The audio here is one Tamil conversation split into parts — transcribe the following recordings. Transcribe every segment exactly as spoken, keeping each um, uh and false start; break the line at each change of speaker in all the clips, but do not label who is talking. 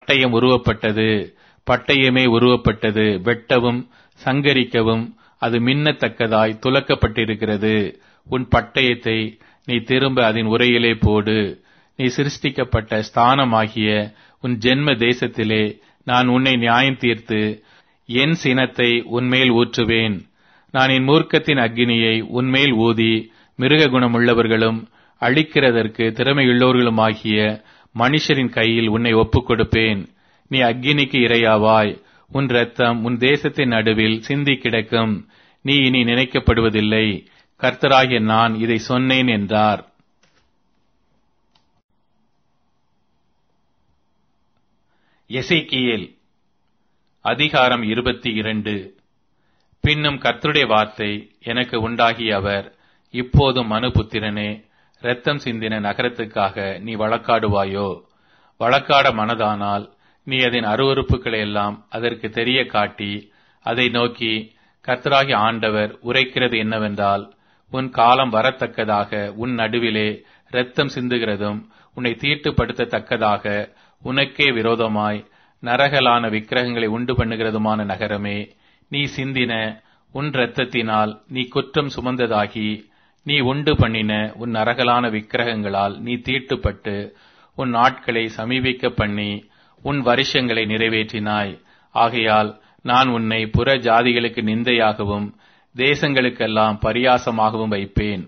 பட்டயம் உருவப்பட்டது, பட்டயமே உருவப்பட்டது, வெட்டவும் சங்கரிக்கவும் அது மின்னத்தக்கதாய் துலக்கப்பட்டிருக்கிறது. உன் பட்டயத்தை நீ திரும்ப அதன் உரையிலே போடு. நீ சிருஷ்டிக்கப்பட்ட ஸ்தானமாகிய உன் ஜென்ம தேசத்திலே நான் உன்னை நியாயம் தீர்த்து என் சினத்தை உன்மேல் ஊற்றுவேன். நான் என் மூர்க்கத்தின் அக்கினியை உன்மேல் ஊதி மிருக குணமுள்ளவர்களும் அழிக்கிறதற்கு திறமையுள்ளவர்களுமாகிய மனுஷரின் கையில் உன்னை ஒப்புக் கொடுப்பேன். நீ அக்கினிக்கு இரையாவாய். உன் இரத்தம் உன் தேசத்தின் நடுவில் சிந்தி கிடக்கும். நீ இனி நினைக்கப்படுவதில்லை. கர்த்தராகிய நான் இதை சொன்னேன் என்றார். எசேக்கியேல் அதிகாரம் இருபத்தி இரண்டு. பின்னும் கர்த்தருடைய வார்த்தை எனக்கு உண்டாகிய அவர், இப்போதும் மனுபுத்திரனே, இரத்தம் சிந்தின நகரத்துக்காக நீ வழக்காடுவாயோ? வழக்காட மனதானால் நீ அதன் அருவருப்புகளை எல்லாம் அதற்கு தெரிய காட்டி அதை நோக்கி, கர்த்தராகிய ஆண்டவர் உரைக்கிறது என்னவென்றால், உன் காலம் வரத்தக்கதாக உன் நடுவிலே இரத்தம் சிந்துகிறதும் உன்னை தீட்டுப்படுத்தத்தக்கதாக உனக்கே விரோதமாய் நரகலான விக்கிரகங்களை உண்டு பண்ணுகிறதுமான நகரமே, நீ சிந்தின உன் இரத்தத்தினால் நீ குற்றம் சுமந்ததாகி நீ உண்டு பண்ணின உன் நரகலான விக்கிரகங்களால் நீ தீட்டுப்பட்டு உன் நாட்களை சமீபிக்க பண்ணி உன் வருஷங்களை நிறைவேற்றினாய். ஆகையால் நான் உன்னை புற ஜாதிகளுக்கு நிந்தையாகவும் தேசங்களுக்கெல்லாம் பரியாசமாகவும் வைப்பேன்.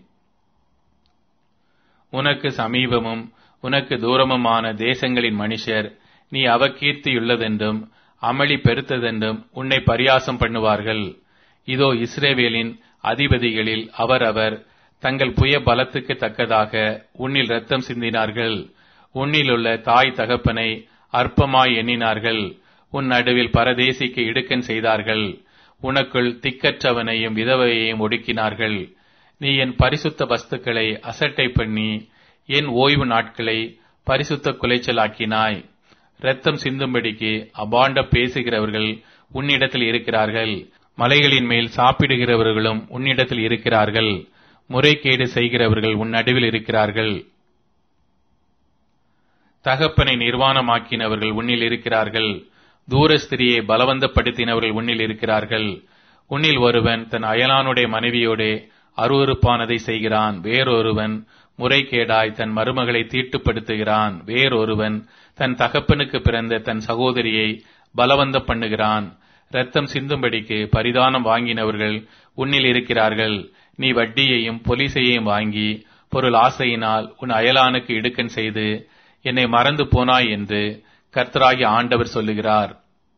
உனக்கு சமீபமும் உனக்கு தூரமுமான தேசங்களின் மனுஷர் நீ அவகீர்த்தியுள்ளதென்றும் அமளி பெருத்ததென்றும் உன்னை பரியாசம் பண்ணுவார்கள். இதோ, இஸ்ரவேலின் அதிபதிகளில் அவரவர் தங்கள் புய பலத்துக்கு தக்கதாக உன்னில் இரத்தம் சிந்தினார்கள். உன்னிலுள்ள தாய் தகப்பனை அற்பமாய் எண்ணினார்கள். உன் நடுவில் பரதேசிக்கு இடுக்கன் செய்தார்கள். உனக்குள் திக்கற்றவனையும் விதவையையும் ஒடுக்கினார்கள். நீ என் பரிசுத்த வஸ்துக்களை அசட்டை பண்ணி என் ஓய்வு நாட்களை பரிசுத்த குலைச்சலாக்கினாய். இரத்தம் சிந்தும்படிக்கு அபாண்ட பேசுகிறவர்கள் உன்னிடத்தில் இருக்கிறார்கள். மலைகளின் மேல் சாப்பிடுகிறவர்களும் உன்னிடத்தில் இருக்கிறார்கள். முறைகேடு செய்கிறவர்கள் உன் நடுவில் இருக்கிறார்கள். தகப்பனை நிர்வாணமாக்கினவர்கள் உன்னில் இருக்கிறார்கள். தூரஸ்திரியை பலவந்தப்படுத்தினவர்கள் உன்னில் இருக்கிறார்கள். உன்னில் ஒருவன் தன் அயலானுடைய மனைவியோடே அருவருப்பானதை செய்கிறான். வேறொருவன் முறைகேடாய் தன் மருமகளை தீட்டுப்படுத்துகிறான். வேறொருவன் தன் தகப்பனுக்கு பிறந்த தன் சகோதரியை பலவந்தம் பண்ணுகிறான். இரத்தம் சிந்தும்படிக்கு பரிதானம் வாங்கினவர்கள் உன்னில் இருக்கிறார்கள். நீ வட்டியையும் பொலிசையையும் வாங்கி பொருள் ஆசையினால் உன் அயலானுக்கு இடுக்கன் செய்து என்னை மறந்து போனாய் என்று கர்த்தராகிய ஆண்டவர் சொல்லுகிறார்.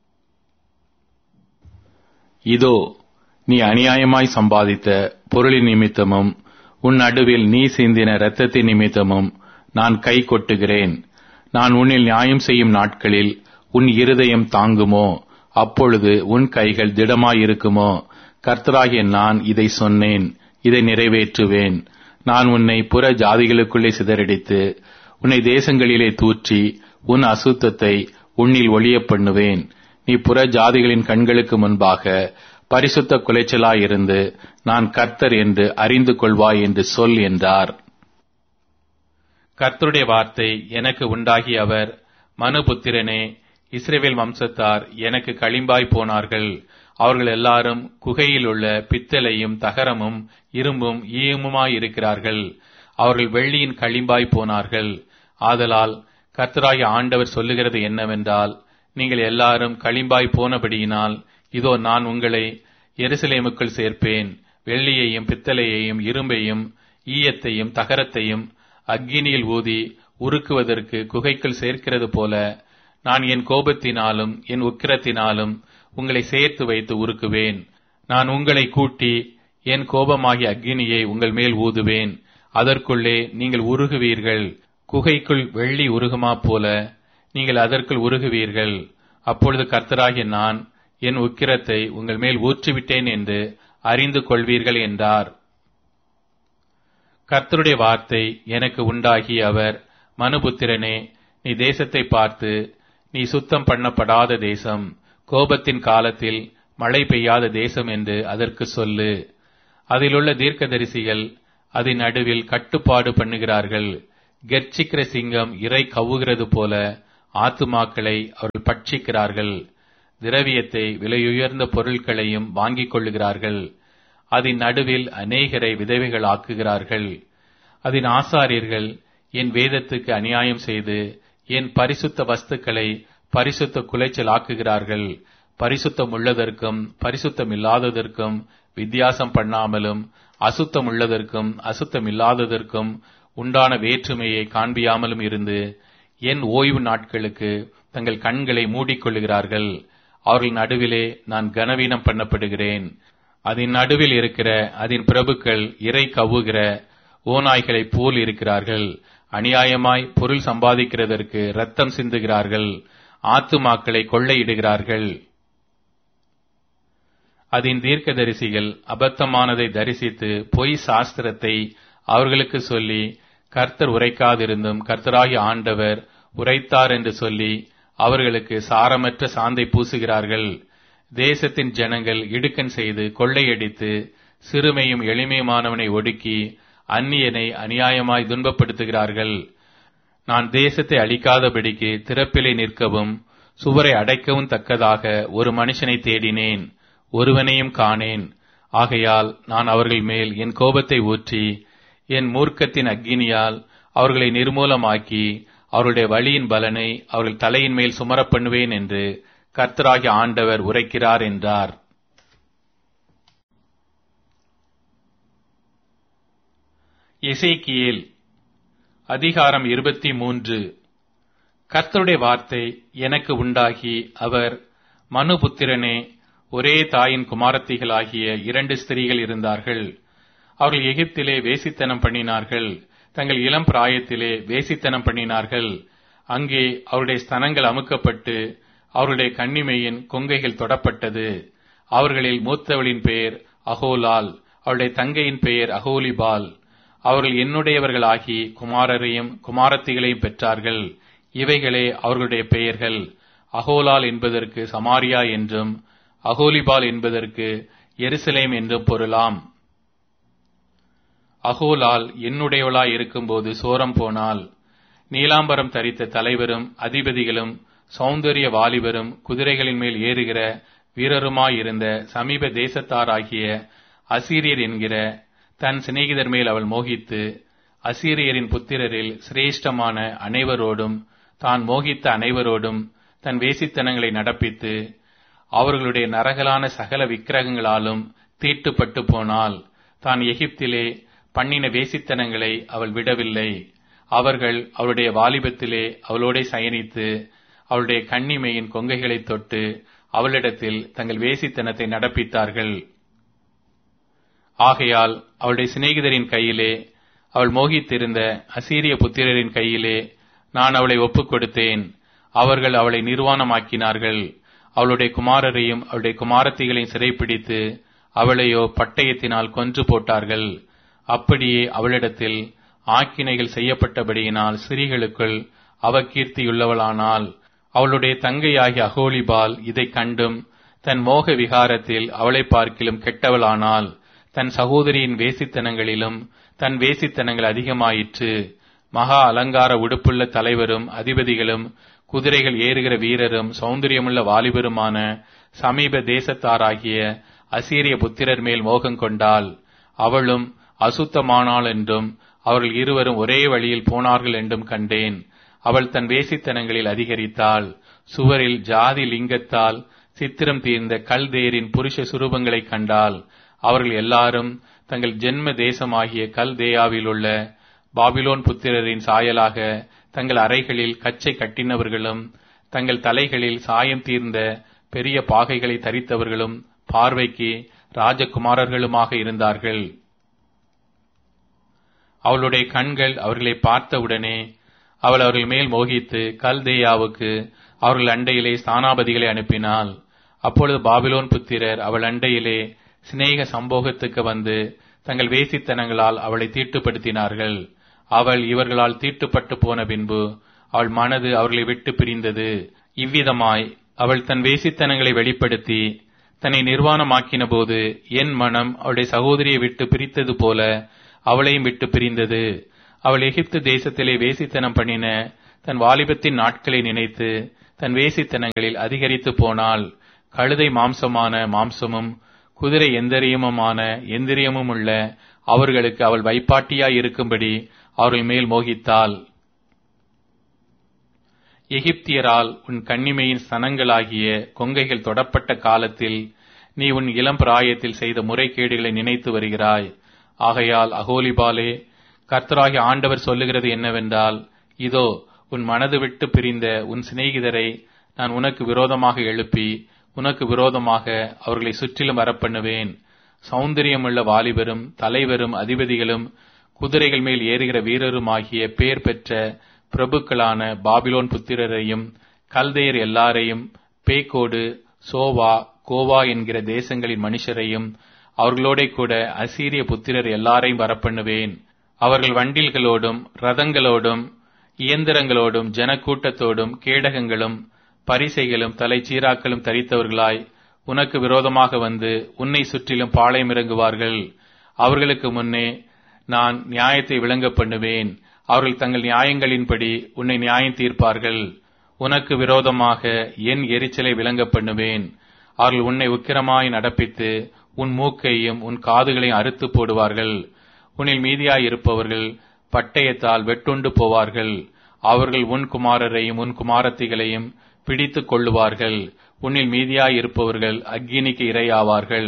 இதோ, நீ அநியாயமாய் சம்பாதித்த பொருளின் நிமித்தமும் உன் நடுவில் நீ சிந்தின இரத்தத்தின் நிமித்தமும் நான் கை கொட்டுகிறேன். நான் உன்னில் நியாயம் செய்யும் நாட்களில் உன் இருதயம் தாங்குமோ? அப்பொழுது உன் கைகள் திடமாயிருக்குமோ? கர்த்தராகிய நான் இதை சொன்னேன், இதை நிறைவேற்றுவேன். நான் உன்னை புற ஜாதிகளுக்குள்ளே சிதறடித்து உன்னை தேசங்களிலே தூற்றி உன் அசுத்தத்தை உன்னில் ஒழிய பண்ணுவேன். நீ புற ஜாதிகளின் கண்களுக்கு முன்பாக பரிசுத்த குலைச்சலாயிருந்து நான் கர்த்தர் என்று அறிந்து கொள்வாய் என்று சொல் என்றார். கர்த்தருடைய வார்த்தை எனக்கு உண்டாகி அவர், மனுபுத்திரனே, இஸ்ரவேல் வம்சத்தார் எனக்கு களிம்பாய் போனார்கள். அவர்கள் எல்லாரும் குகையில் உள்ள பித்தளையும் தகரமும் இரும்பும் ஈயமுமாயிருக்கிறார்கள். அவர்கள் வெள்ளியின் களிம்பாய் போனார்கள். ஆதலால் கர்த்தராகிய ஆண்டவர் சொல்லுகிறது என்னவென்றால், நீங்கள் எல்லாரும் களிம்பாய் போனபடியினால் இதோ நான் உங்களை எருசலேமுக்குள் சேர்ப்பேன். வெள்ளியையும் பித்தளையையும் இரும்பையும் ஈயத்தையும் தகரத்தையும் அக்கினியில் ஊதி உருக்குவதற்கு குகைக்குள் சேர்க்கிறது போல நான் என் கோபத்தினாலும் என் உக்கிரத்தினாலும் உங்களை சேர்த்து வைத்து உருக்குவேன். நான் உங்களை கூட்டி என் கோபமாகிய அக்கினியை உங்கள் மேல் ஊதுவேன். அதற்குள்ளே நீங்கள் உருகுவீர்கள். குகைக்குள் வெள்ளி உருகுமா போல நீங்கள் அதற்குள் உருகுவீர்கள். அப்பொழுது கர்த்தராகிய நான் என் உக்கிரத்தை உங்கள் மேல் ஊற்றிவிட்டேன் என்று அறிந்து கொள்வீர்கள் என்றார். கர்த்தருடைய வார்த்தை எனக்கு உண்டாகி அவர், மனுபுத்திரனே, நீ தேசத்தை பார்த்து, நீ சுத்தம் பண்ணப்படாத தேசம், கோபத்தின் காலத்தில் மழை பெய்யாத தேசம் என்று அதற்கு சொல்லு. அதிலுள்ள தீர்க்கதரிசிகள் அதன் நடுவில் கட்டுப்பாடு பண்ணுகிறார்கள். கெர்ச்சிக்கிற சிங்கம் இரை கவ்வுகிறது போல ஆத்துமாக்களை அவர்கள் பட்சிக்கிறார்கள். திரவியத்தை விலையுயர்ந்த பொருட்களையும் வாங்கிக் கொள்ளுகிறார்கள். அதன் நடுவில் அநேகரை விதவைகள் ஆக்குகிறார்கள். அதன் ஆசாரியர்கள் என் வேதத்துக்கு அநியாயம் செய்து என் பரிசுத்த வஸ்துக்களை பரிசுத்த குலைச்சல் ஆக்குகிறார்கள். பரிசுத்தம் உள்ளதற்கும் பரிசுத்தம் இல்லாததற்கும் வித்தியாசம் பண்ணாமலும் அசுத்தம் உள்ளதற்கும் அசுத்தம் இல்லாததற்கும் உண்டான வேற்றுமையை காண்பியாமலும் இருந்து என் ஓய்வு நாட்களுக்கு தங்கள் கண்களை மூடிக்கொள்ளுகிறார்கள். அவர்கள் நடுவிலே நான் கனவீனம் பண்ணப்படுகிறேன். அதன் நடுவில் இருக்கிற அதன் பிரபுக்கள் இறை கவ்வுகிற ஓநாய்களைப் போல் இருக்கிறார்கள். அநியாயமாய் பொருள் சம்பாதிக்கிறதற்கு இரத்தம் சிந்துகிறார்கள். ஆத்துமாக்களை கொள்ளையிடுகிறார்கள். அதன் தீர்க்கதரிசிகள் அபத்தமானதை தரிசித்து பொய் சாஸ்திரத்தை அவர்களுக்கு சொல்லி கர்த்தர் உரைக்காதிருந்தும் கர்த்தராகிய ஆண்டவர் உரைத்தார் என்று சொல்லி அவர்களுக்கு சாரமற்ற சாந்தை பூசுகிறார்கள். தேசத்தின் ஜனங்கள் இடுக்கண் செய்து கொள்ளையடித்து சிறுமையும் எளிமையுமானவனை ஒடுக்கி அந்நியனை அநியாயமாய் துன்பப்படுத்துகிறார்கள். நான் தேசத்தை அழிக்காதபடிக்கு திறப்பிலே நிற்கவும் சுவரை அடைக்கவும் தக்கதாக ஒரு மனுஷனை தேடினேன், ஒருவனையும் காணேன். ஆகையால் நான் அவர்கள் மேல் என் கோபத்தை ஊற்றி என் மூர்க்கத்தின் அக்கினியால் அவர்களை நிர்மூலமாக்கி அவருடைய வழியின் பலனை அவர்கள் தலையின் மேல் சுமரப் பண்ணுவேன் என்று கர்த்தராகிய ஆண்டவர் உரைக்கிறார் என்றார். எசேக்கியேல் அதிகாரம் இருபத்தி மூன்று. கர்த்தருடைய வார்த்தை எனக்கு உண்டாகி அவர், மனுபுத்திரனே, ஒரே தாயின் குமாரத்திகளாகிய இரண்டு ஸ்திரீகள் இருந்தார்கள். அவர்கள் எகிப்திலே வேசித்தனம் பண்ணினார்கள். தங்கள் இளம் பிராயத்திலே வேசித்தனம் பண்ணினார்கள். அங்கே அவருடைய ஸ்தனங்கள் அமுக்கப்பட்டு அவருடைய கன்னிமையின் கொங்கைகள் தொடப்பட்டது. அவர்களில் மூத்தவளின் பெயர் அகோலால், அவருடைய தங்கையின் பெயர் அகோலிபால். அவர்கள் என்னுடையவர்களாகி குமாரரையும் குமாரத்திகளையும் பெற்றார்கள். இவைகளே அவர்களுடைய பெயர்கள். அகோலால் என்பதற்கு சமாரியா என்றும் அகோலிபால் என்பதற்கு எருசலேம் என்றும் பொருளாம். அகோலால் என்னுடையவளாய் இருக்கும்போது சோரம் போனாள். நீலாம்பரம் தரித்த தலைவரும் அதிபதிகளும் சௌந்தரிய வாலிபரும் குதிரைகளின் மேல் ஏறுகிற வீரருமாயிருந்த சமீப தேசத்தாராகிய அசீரியர் என்கிற தன் சிநேகிதர் மேல் அவள் மோகித்து அசீரியரின் புத்திரரில் சிரேஷ்டமான அனைவரோடும் தான் மோகித்த அனைவரோடும் தன் வேசித்தனங்களை நடப்பித்து அவர்களுடைய நரகலான சகல விக்கிரகங்களாலும் தீட்டுப்பட்டு போனாள். தான் எகிப்திலே பண்ணின வேசித்தனங்களை அவள் விடவில்லை. அவர்கள் அவளுடைய வாலிபத்திலே அவளோட சயனித்து அவளுடைய கன்னிமையின் கொங்கைகளை தொட்டு அவளிடத்தில் தங்கள் வேசித்தனத்தை நடப்பித்தார்கள். ஆகையால் அவளுடைய சிநேகிதரின் கையிலே, அவள் மோகித்திருந்த அசீரிய புத்திரரின் கையிலே நான் அவளை ஒப்புக் கொடுத்தேன். அவர்கள் அவளை நிர்வாணமாக்கினார்கள். அவளுடைய குமாரரையும் அவளுடைய குமாரத்திகளையும் சிறைப்பிடித்து அவளையோ பட்டயத்தினால் கொன்று போட்டார்கள். அப்படியே அவளிடத்தில் ஆக்கினைகள் செய்யப்பட்டபடியினால் ஸ்திரீகளுக்குள் அவகீர்த்தியுள்ளவளானால். அவளுடைய தங்கையாகிய அகோலிபால் இதை கண்டும் தன் மோக விகாரத்தில் அவளை பார்க்கிலும் கெட்டவளானால். தன் சகோதரியின் வேசித்தனங்களிலும் தன் வேசித்தனங்கள் அதிகமாயிற்று. மகா அலங்கார உடுப்புள்ள தலைவரும் அதிபதிகளும் குதிரைகள் ஏறுகிற வீரரும் சௌந்தரியமுள்ள வாலிபருமான சமீப தேசத்தாராகிய அசீரிய புத்திரர் மேல் மோகம் கொண்டாள். அவளும் அசுத்தமானாள் என்றும் அவர்கள் இருவரும் ஒரே வழியில் போனார்கள் என்றும் கண்டேன். அவள் தன் வேசித்தனங்களில் அதிகரித்தாள். சுவரில் ஜாதி லிங்கத்தால் சித்திரம் தீர்ந்த கல்தேரின் புருஷ சுரூபங்களை கண்டாள். அவர்கள் எல்லாரும் தங்கள் ஜென்ம தேசமாகிய கல்தேயாவில் உள்ள பாபிலோன் புத்திரரின் சாயலாக தங்கள் அறைகளில் கச்சை கட்டினவர்களும் தங்கள் தலைகளில் சாயம் தீர்ந்த பெரிய பாகைகளை தரித்தவர்களும் பார்வைக்கு ராஜகுமாரர்களுமாக இருந்தார்கள். அவளுடைய கண்கள் அவர்களை பார்த்தவுடனே அவள் அவர்கள் மேல் மோகித்து கல்தேயாவுக்கு அவர்கள் அண்டையிலே ஸ்தானாபதிகளை அனுப்பினாள். அப்பொழுது பாபிலோன் புத்திரர் அவள் அண்டையிலே சிநேக சம்போகத்துக்கு வந்து தங்கள் வேசித்தனங்களால் அவளை தீட்டுப்படுத்தினார்கள். அவள் இவர்களால் தீட்டுப்பட்டு போன பின்பு அவள் மனது அவர்களை விட்டு பிரிந்தது. இவ்விதமாய் அவள் தன் வேசித்தனங்களை வெளிப்படுத்தி தன்னை நிர்வாணமாக்கின போது என் மனம் அவளுடைய சகோதரியை விட்டு பிரித்தது போல அவளையும் விட்டு பிரிந்தது. அவள் எகிப்து தேசத்திலே வேசித்தனம் பண்ணின தன் வாலிபத்தின் நாட்களை நினைத்து தன் வேசித்தனங்களில் அதிகரித்து போனாள். கழுதை மாம்சமான மாம்சமும் குதிரை எந்திரியமுமான எந்திரியமும் உள்ள அவர்களுக்கு அவள் வைப்பாட்டியாய் இருக்கும்படி அவர்கள் மேல் மோகித்தாள். எகிப்தியரால் உன் கன்னிமையின் ஸ்தனங்களாகிய கொங்கைகள் தொடப்பட்ட காலத்தில் நீ உன் இளம் பிராயத்தில் செய்த முறைகேடுகளை நினைத்து வருகிறாய். ஆகையால் அகோலிபாலே, கர்த்தராகிய ஆண்டவர் சொல்லுகிறது என்னவென்றால், இதோ உன் மனது விட்டு பிரிந்த உன் சிநேகிதரை நான் உனக்கு விரோதமாக எழுப்பி உனக்கு விரோதமாக அவர்களை சுற்றிலும் வரப்பண்ணுவேன். சௌந்தரியமுள்ள வாலிபரும் தலைவரும் அதிபதிகளும் குதிரைகள் மேல் ஏறுகிற வீரருமாகிய பேர் பெற்ற பிரபுக்களான பாபிலோன் புத்திரரையும் கல்தேயர் எல்லாரையும் பேக்கோடு சோவா கோவா என்கிற தேசங்களின் மனுஷரையும் அவர்களோட கூட அசீரிய புத்திரர் எல்லாரையும் வரப்பண்ணுவேன். அவர்கள் வண்டில்களோடும் ரதங்களோடும் இயந்திரங்களோடும் ஜனக்கூட்டத்தோடும் கேடகங்களும் பரிசைகளும் தலைச்சீராக்களும் தரித்தவர்களாய் உனக்கு விரோதமாக வந்து உன்னை சுற்றிலும் பாளையம் இறங்குவார்கள். அவர்களுக்கு முன்னே நான் நியாயத்தை விளங்க பண்ணுவேன். அவர்கள் தங்கள் நியாயங்களின்படி உன்னை நியாயம் தீர்ப்பார்கள். உனக்கு விரோதமாக என் எரிச்சலை விளங்க பண்ணுவேன். அவர்கள் உன்னை உக்கிரமாய் நடப்பித்து உன் மூக்கையும் உன் காதுகளையும் அறுத்து போடுவார்கள். உன்னில் மீதியாயிருப்பவர்கள் பட்டயத்தால் வெட்டுண்டு போவார்கள். அவர்கள் உன் குமாரரையும் உன் குமாரத்திகளையும் பிடித்துக் கொள்ளுவார்கள். உன்னில் மீதியாயிருப்பவர்கள் அக்கினிக்கு இரையாவார்கள்.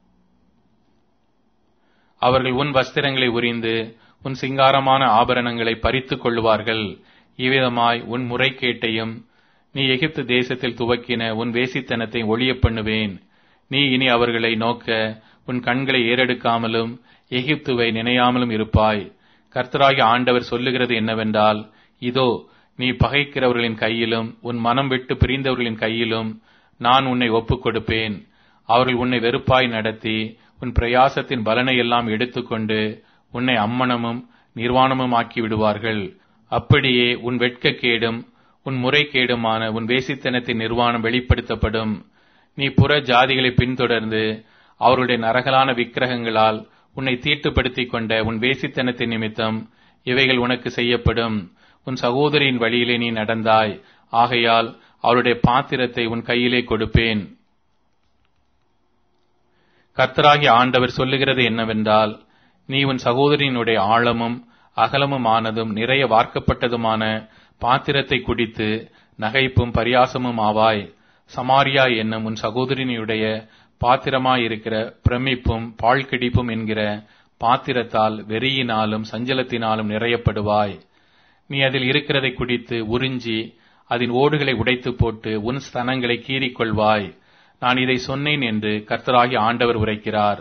அவர்கள் உன் வஸ்திரங்களை உரிந்து உன் சிங்காரமான ஆபரணங்களை பறித்துக் கொள்ளுவார்கள். இவ்விதமாய் உன் முறைகேட்டையும் நீ எகிப்து தேசத்தில் துவக்கின உன் வேசித்தனத்தை ஒழிய பண்ணுவேன். நீ இனி அவர்களை நோக்க உன் கண்களை ஏறெடுக்காமலும் எகிப்துவை நினையாமலும் இருப்பாய். கர்த்தராகிய ஆண்டவர் சொல்லுகிறது என்னவென்றால், இதோ நீ பகைக்கிறவர்களின் கையிலும் உன் மனம் விட்டு பிரிந்தவர்களின் கையிலும் நான் உன்னை ஒப்புக் கொடுப்பேன். அவர்கள் உன்னை வெறுப்பாய் நடத்தி உன் பிரயாசத்தின் பலனை எல்லாம் எடுத்துக்கொண்டு உன்னை அம்மனமும் நிர்வாணமும் ஆக்கி விடுவார்கள். அப்படியே உன் வெட்கக்கேடும் உன் முறைகேடுமான உன் வேசித்தனத்தின் நிர்வாணம் வெளிப்படுத்தப்படும். நீ புற ஜாதிகளை பின்தொடர்ந்து அவருடைய நரகலான விக்கிரகங்களால் உன்னை தீட்டுப்படுத்திக் கொண்ட உன் வேசித்தனத்தின் நிமித்தம் இவைகள் உனக்கு செய்யப்படும். உன் சகோதரியின் வழியிலே நீ நடந்தாய். ஆகையால் அவருடைய பாத்திரத்தை உன் கையிலே கொடுப்பேன். கர்த்தராகிய ஆண்டவர் சொல்லுகிறது என்னவென்றால், நீ உன் சகோதரியினுடைய ஆழமும் அகலமுமானதும் நிறைய வார்க்கப்பட்டதுமான பாத்திரத்தை குடித்து நகைப்பும் பரியாசமும் ஆவாய். சமாரியா என்னும் உன் சகோதரியினுடைய பாத்திரமாயிருக்கிற பிரமிப்பும் பாழ்கிடிப்பும் என்கிற பாத்திரத்தால் வெறியினாலும் சஞ்சலத்தினாலும் நிறையப்படுவாய். நீ அதில் இருக்கிறதை குடித்து உறிஞ்சி அதன் ஓடுகளை உடைத்து போட்டு உன் ஸ்தனங்களை கீறிக்கொள்வாய். நான் இதை சொன்னேன் என்று கர்த்தராகிய ஆண்டவர் உரைக்கிறார்.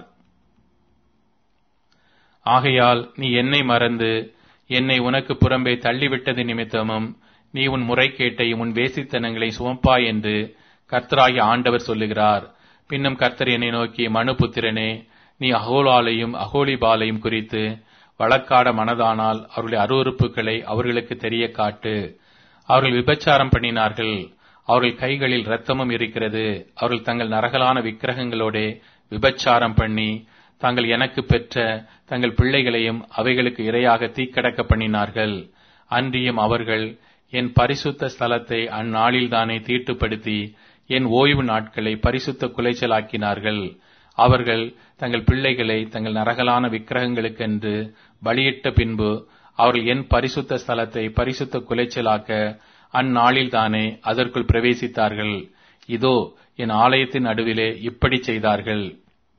ஆகையால் நீ என்னை மறந்து என்னை உனக்கு புறம்பே தள்ளிவிட்டது நிமித்தமும் நீ உன் முறைகேட்டையும் உன் வேசித்தனங்களை சுமப்பாய் என்று கர்த்தராகிய ஆண்டவர் சொல்லுகிறார். பின்னும் கர்த்தர் என்னை நோக்கி, மனுபுத்திரனே, நீ அகோலாலையும் அகோலிபாலையும் குறித்து வழக்காட மனதானால் அவருடைய அருவருப்புகளை அவர்களுக்கு தெரிய காட்டு. அவர்கள் விபச்சாரம் பண்ணினார்கள். அவர்கள் கைகளில் இரத்தமும் இருக்கிறது. அவர்கள் தங்கள் நரகலான விக்கிரகங்களோட விபச்சாரம் பண்ணி தாங்கள் எனக்கு பெற்ற தங்கள் பிள்ளைகளையும் அவைகளுக்கு இரையாக தீக்கடக்க பண்ணினார்கள். அன்றியும் அவர்கள் என் பரிசுத்த ஸ்தலத்தை அந்நாளில்தானே தீட்டுப்படுத்தி என் ஓய்வு நாட்களை பரிசுத்த குலைச்சலாக்கினார்கள். அவர்கள் தங்கள் பிள்ளைகளை தங்கள் நரகலான விக்கிரகங்களுக்கென்று பலியிட்ட பின்பு அவர்கள் என் பரிசுத்த ஸ்தலத்தை பரிசுத்த குலைச்சலாக்க அந்நாளில்தானே அதற்குள் பிரவேசித்தார்கள். இதோ என் ஆலயத்தின் நடுவிலே இப்படி செய்தார்கள்.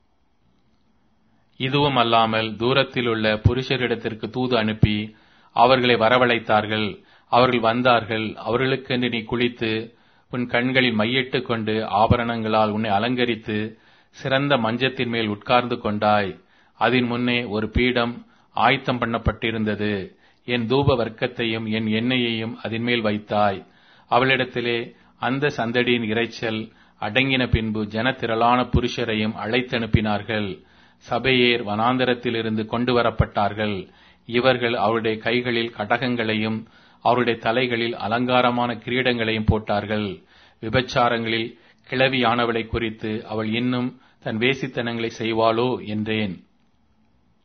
இதுவும் அல்லாமல் தூரத்தில் உள்ள புருஷரிடத்திற்கு தூது அனுப்பி அவர்களை வரவழைத்தார்கள். அவர்கள் வந்தார்கள். அவர்களுக்கென்று நீ குளித்து உன் கண்களில் மையிட்டு கொண்டு ஆபரணங்களால் உன்னை அலங்கரித்து சிறந்த மஞ்சத்தின் மேல் உட்கார்ந்து கொண்டாய். அதன் முன்னே ஒரு பீடம் ஆயத்தம் பண்ணப்பட்டிருந்தது. என் தூப வர்க்கத்தையும் என் எண்ணெயையும் அதன் மேல் வைத்தாய். அவளிடத்திலே அந்த சந்தடியின் இரைச்சல் அடங்கின பின்பு ஜனத்திரளான புருஷரையும் அழைத்தனுப்பினார்கள். சபையேர் வனாந்தரத்திலிருந்து கொண்டு வரப்பட்டார்கள். இவர்கள் அவருடைய கைகளில் கடகங்களையும் அவருடைய தலைகளில் அலங்காரமான கிரீடங்களையும் போட்டார்கள். விபச்சாரங்களில் கிழவியானவளை குறித்து அவள் இன்னும் தன் வேசித்தனங்களை செய்வாளோ என்றேன்.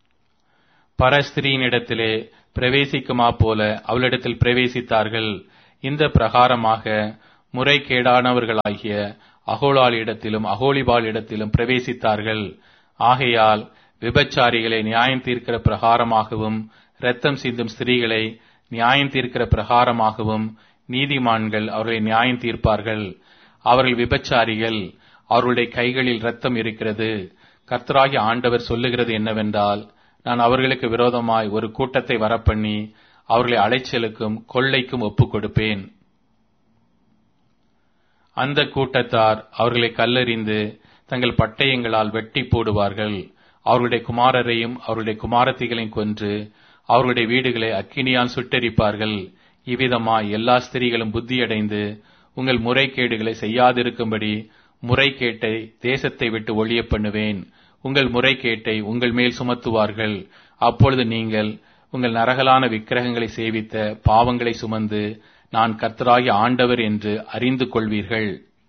பரஸ்திரியினிடத்திலே பிரவேசிக்குமா போல அவளிடத்தில் பிரவேசித்தார்கள். இந்த பிரகாரமாக முறைகேடானவர்களாகிய அகோலாளிடத்திலும் அகோலிபாளிடத்திலும் பிரவேசித்தார்கள். ஆகையால் விபச்சாரிகளை நியாயம் தீர்க்கிற பிரகாரமாகவும் இரத்தம் சிந்தும் ஸ்திரீகளை நியாயம் தீர்க்கிற பிரகாரமாகவும் நீதிமான்கள் அவர்களை நியாயம் தீர்ப்பார்கள். அவர்கள் விபச்சாரிகள், அவர்களுடைய கைகளில் இரத்தம் இருக்கிறது. கர்த்தராகிய ஆண்டவர் சொல்லுகிறது என்னவென்றால், நான் அவர்களுக்கு விரோதமாய் ஒரு கூட்டத்தை வரப்பண்ணி அவர்களை அலைச்சலுக்கும் கொள்ளைக்கும் ஒப்புக் கொடுப்பேன். அந்த கூட்டத்தார் அவர்களை கல்லெறிந்து தங்கள் பட்டயங்களால் வெட்டி போடுவார்கள். அவர்களுடைய குமாரரையும் அவருடைய குமாரத்திகளையும் கொன்று அவர்களுடைய வீடுகளை அக்கினியால் சுட்டெரிப்பார்கள். இவ்விதமாய் எல்லா ஸ்திரீகளும் புத்தியடைந்து உங்கள் முறைகேடுகளை செய்யாதிருக்கும்படி முறைகேட்டை தேசத்தை விட்டு ஒழிய பண்ணுவேன். உங்கள் முறைகேட்டை உங்கள் மேல் சுமத்துவார்கள். அப்பொழுது நீங்கள் உங்கள் நரகலான விக்கிரகங்களை சேவித்த பாவங்களை சுமந்து நான் கர்த்தராகிய ஆண்டவர் என்று அறிந்து கொள்வீர்கள்.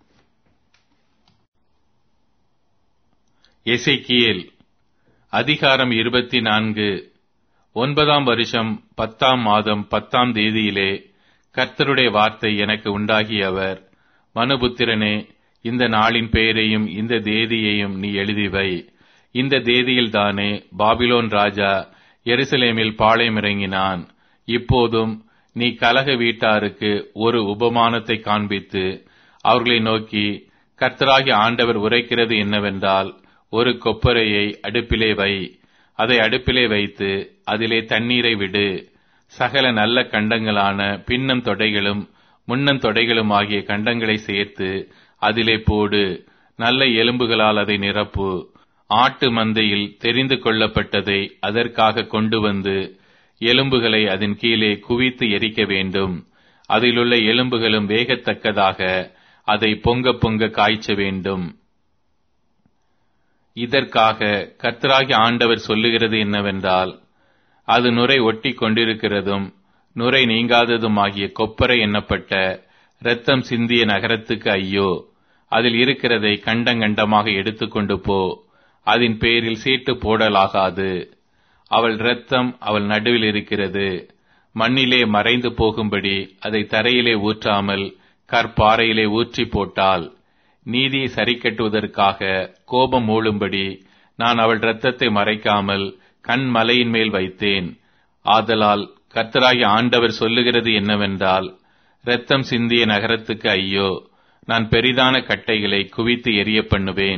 எசேக்கியேல் அதிகாரம் இருபத்தி நான்கு. ஒன்பதாம் வருஷம் பத்தாம் மாதம் பத்தாம் தேதியிலே கர்த்தருடைய வார்த்தை எனக்கு உண்டாகிய அவர், மனுபுத்திரனே, இந்த நாளின் பெயரையும் இந்த தேதியையும் நீ எழுதிவை. இந்த தேதியில்தானே பாபிலோன் ராஜா எருசலேமில் பாளையம் இறங்கினான். இப்போதும் நீ கலக வீட்டாருக்கு ஒரு உபமானத்தை காண்பித்து அவர்களை நோக்கி, கர்த்தராகிய ஆண்டவர் உரைக்கிறது என்னவென்றால், ஒரு கொப்பரையை அடுப்பிலே வை, அதை அடுப்பிலே வைத்து அதிலே தண்ணீரை விடு. சகல நல்ல கண்டங்களான பின்னம் தொடைகளும் முன்னம் தொடைகளும் ஆகிய கண்டங்களை சேர்த்து அதிலே போடு. நல்ல எலும்புகளால் அதை நிரப்பு. ஆட்டு மந்தையில் தெரிந்து கொள்ளப்பட்டதை அதற்காக கொண்டு வந்து எலும்புகளை அதன் கீழே குவித்து எரிக்க வேண்டும். அதிலுள்ள எலும்புகளும் வேகத்தக்கதாக அதை பொங்க பொங்க காய்ச்ச வேண்டும். இதற்காக கர்த்தராகிய ஆண்டவர் சொல்லுகிறது என்னவென்றால், அது நுரை ஒட்டி கொண்டிருக்கிறதும் நுரை நீங்காததுமாகிய கொப்பரை எண்ணப்பட்ட இரத்தம் சிந்திய நகரத்துக்கு ஐயோ! அதில் இருக்கிறதை கண்டங்கண்டமாக எடுத்துக்கொண்டு போ. அதன் பேரில் சீட்டு போடலாகாது. அவள் இரத்தம் அவள் நடுவில் இருக்கிறது. மண்ணிலே மறைந்து போகும்படி அதை தரையிலே ஊற்றாமல் கற்பாறையிலே ஊற்றி போட்டாள். நீதியை சரிக்கட்டுவதற்காக கோபம் மூளும்படி நான் அவள் இரத்தத்தை மறைக்காமல் கண் மலையின் மேல் வைத்தேன். ஆதலால் கர்த்தராகிய ஆண்டவர் சொல்லுகிறது என்னவென்றால், இரத்தம் சிந்திய நகரத்துக்கு ஐயோ! நான் பெரிதான கட்டைகளை குவித்து எரிய பண்ணுவேன்.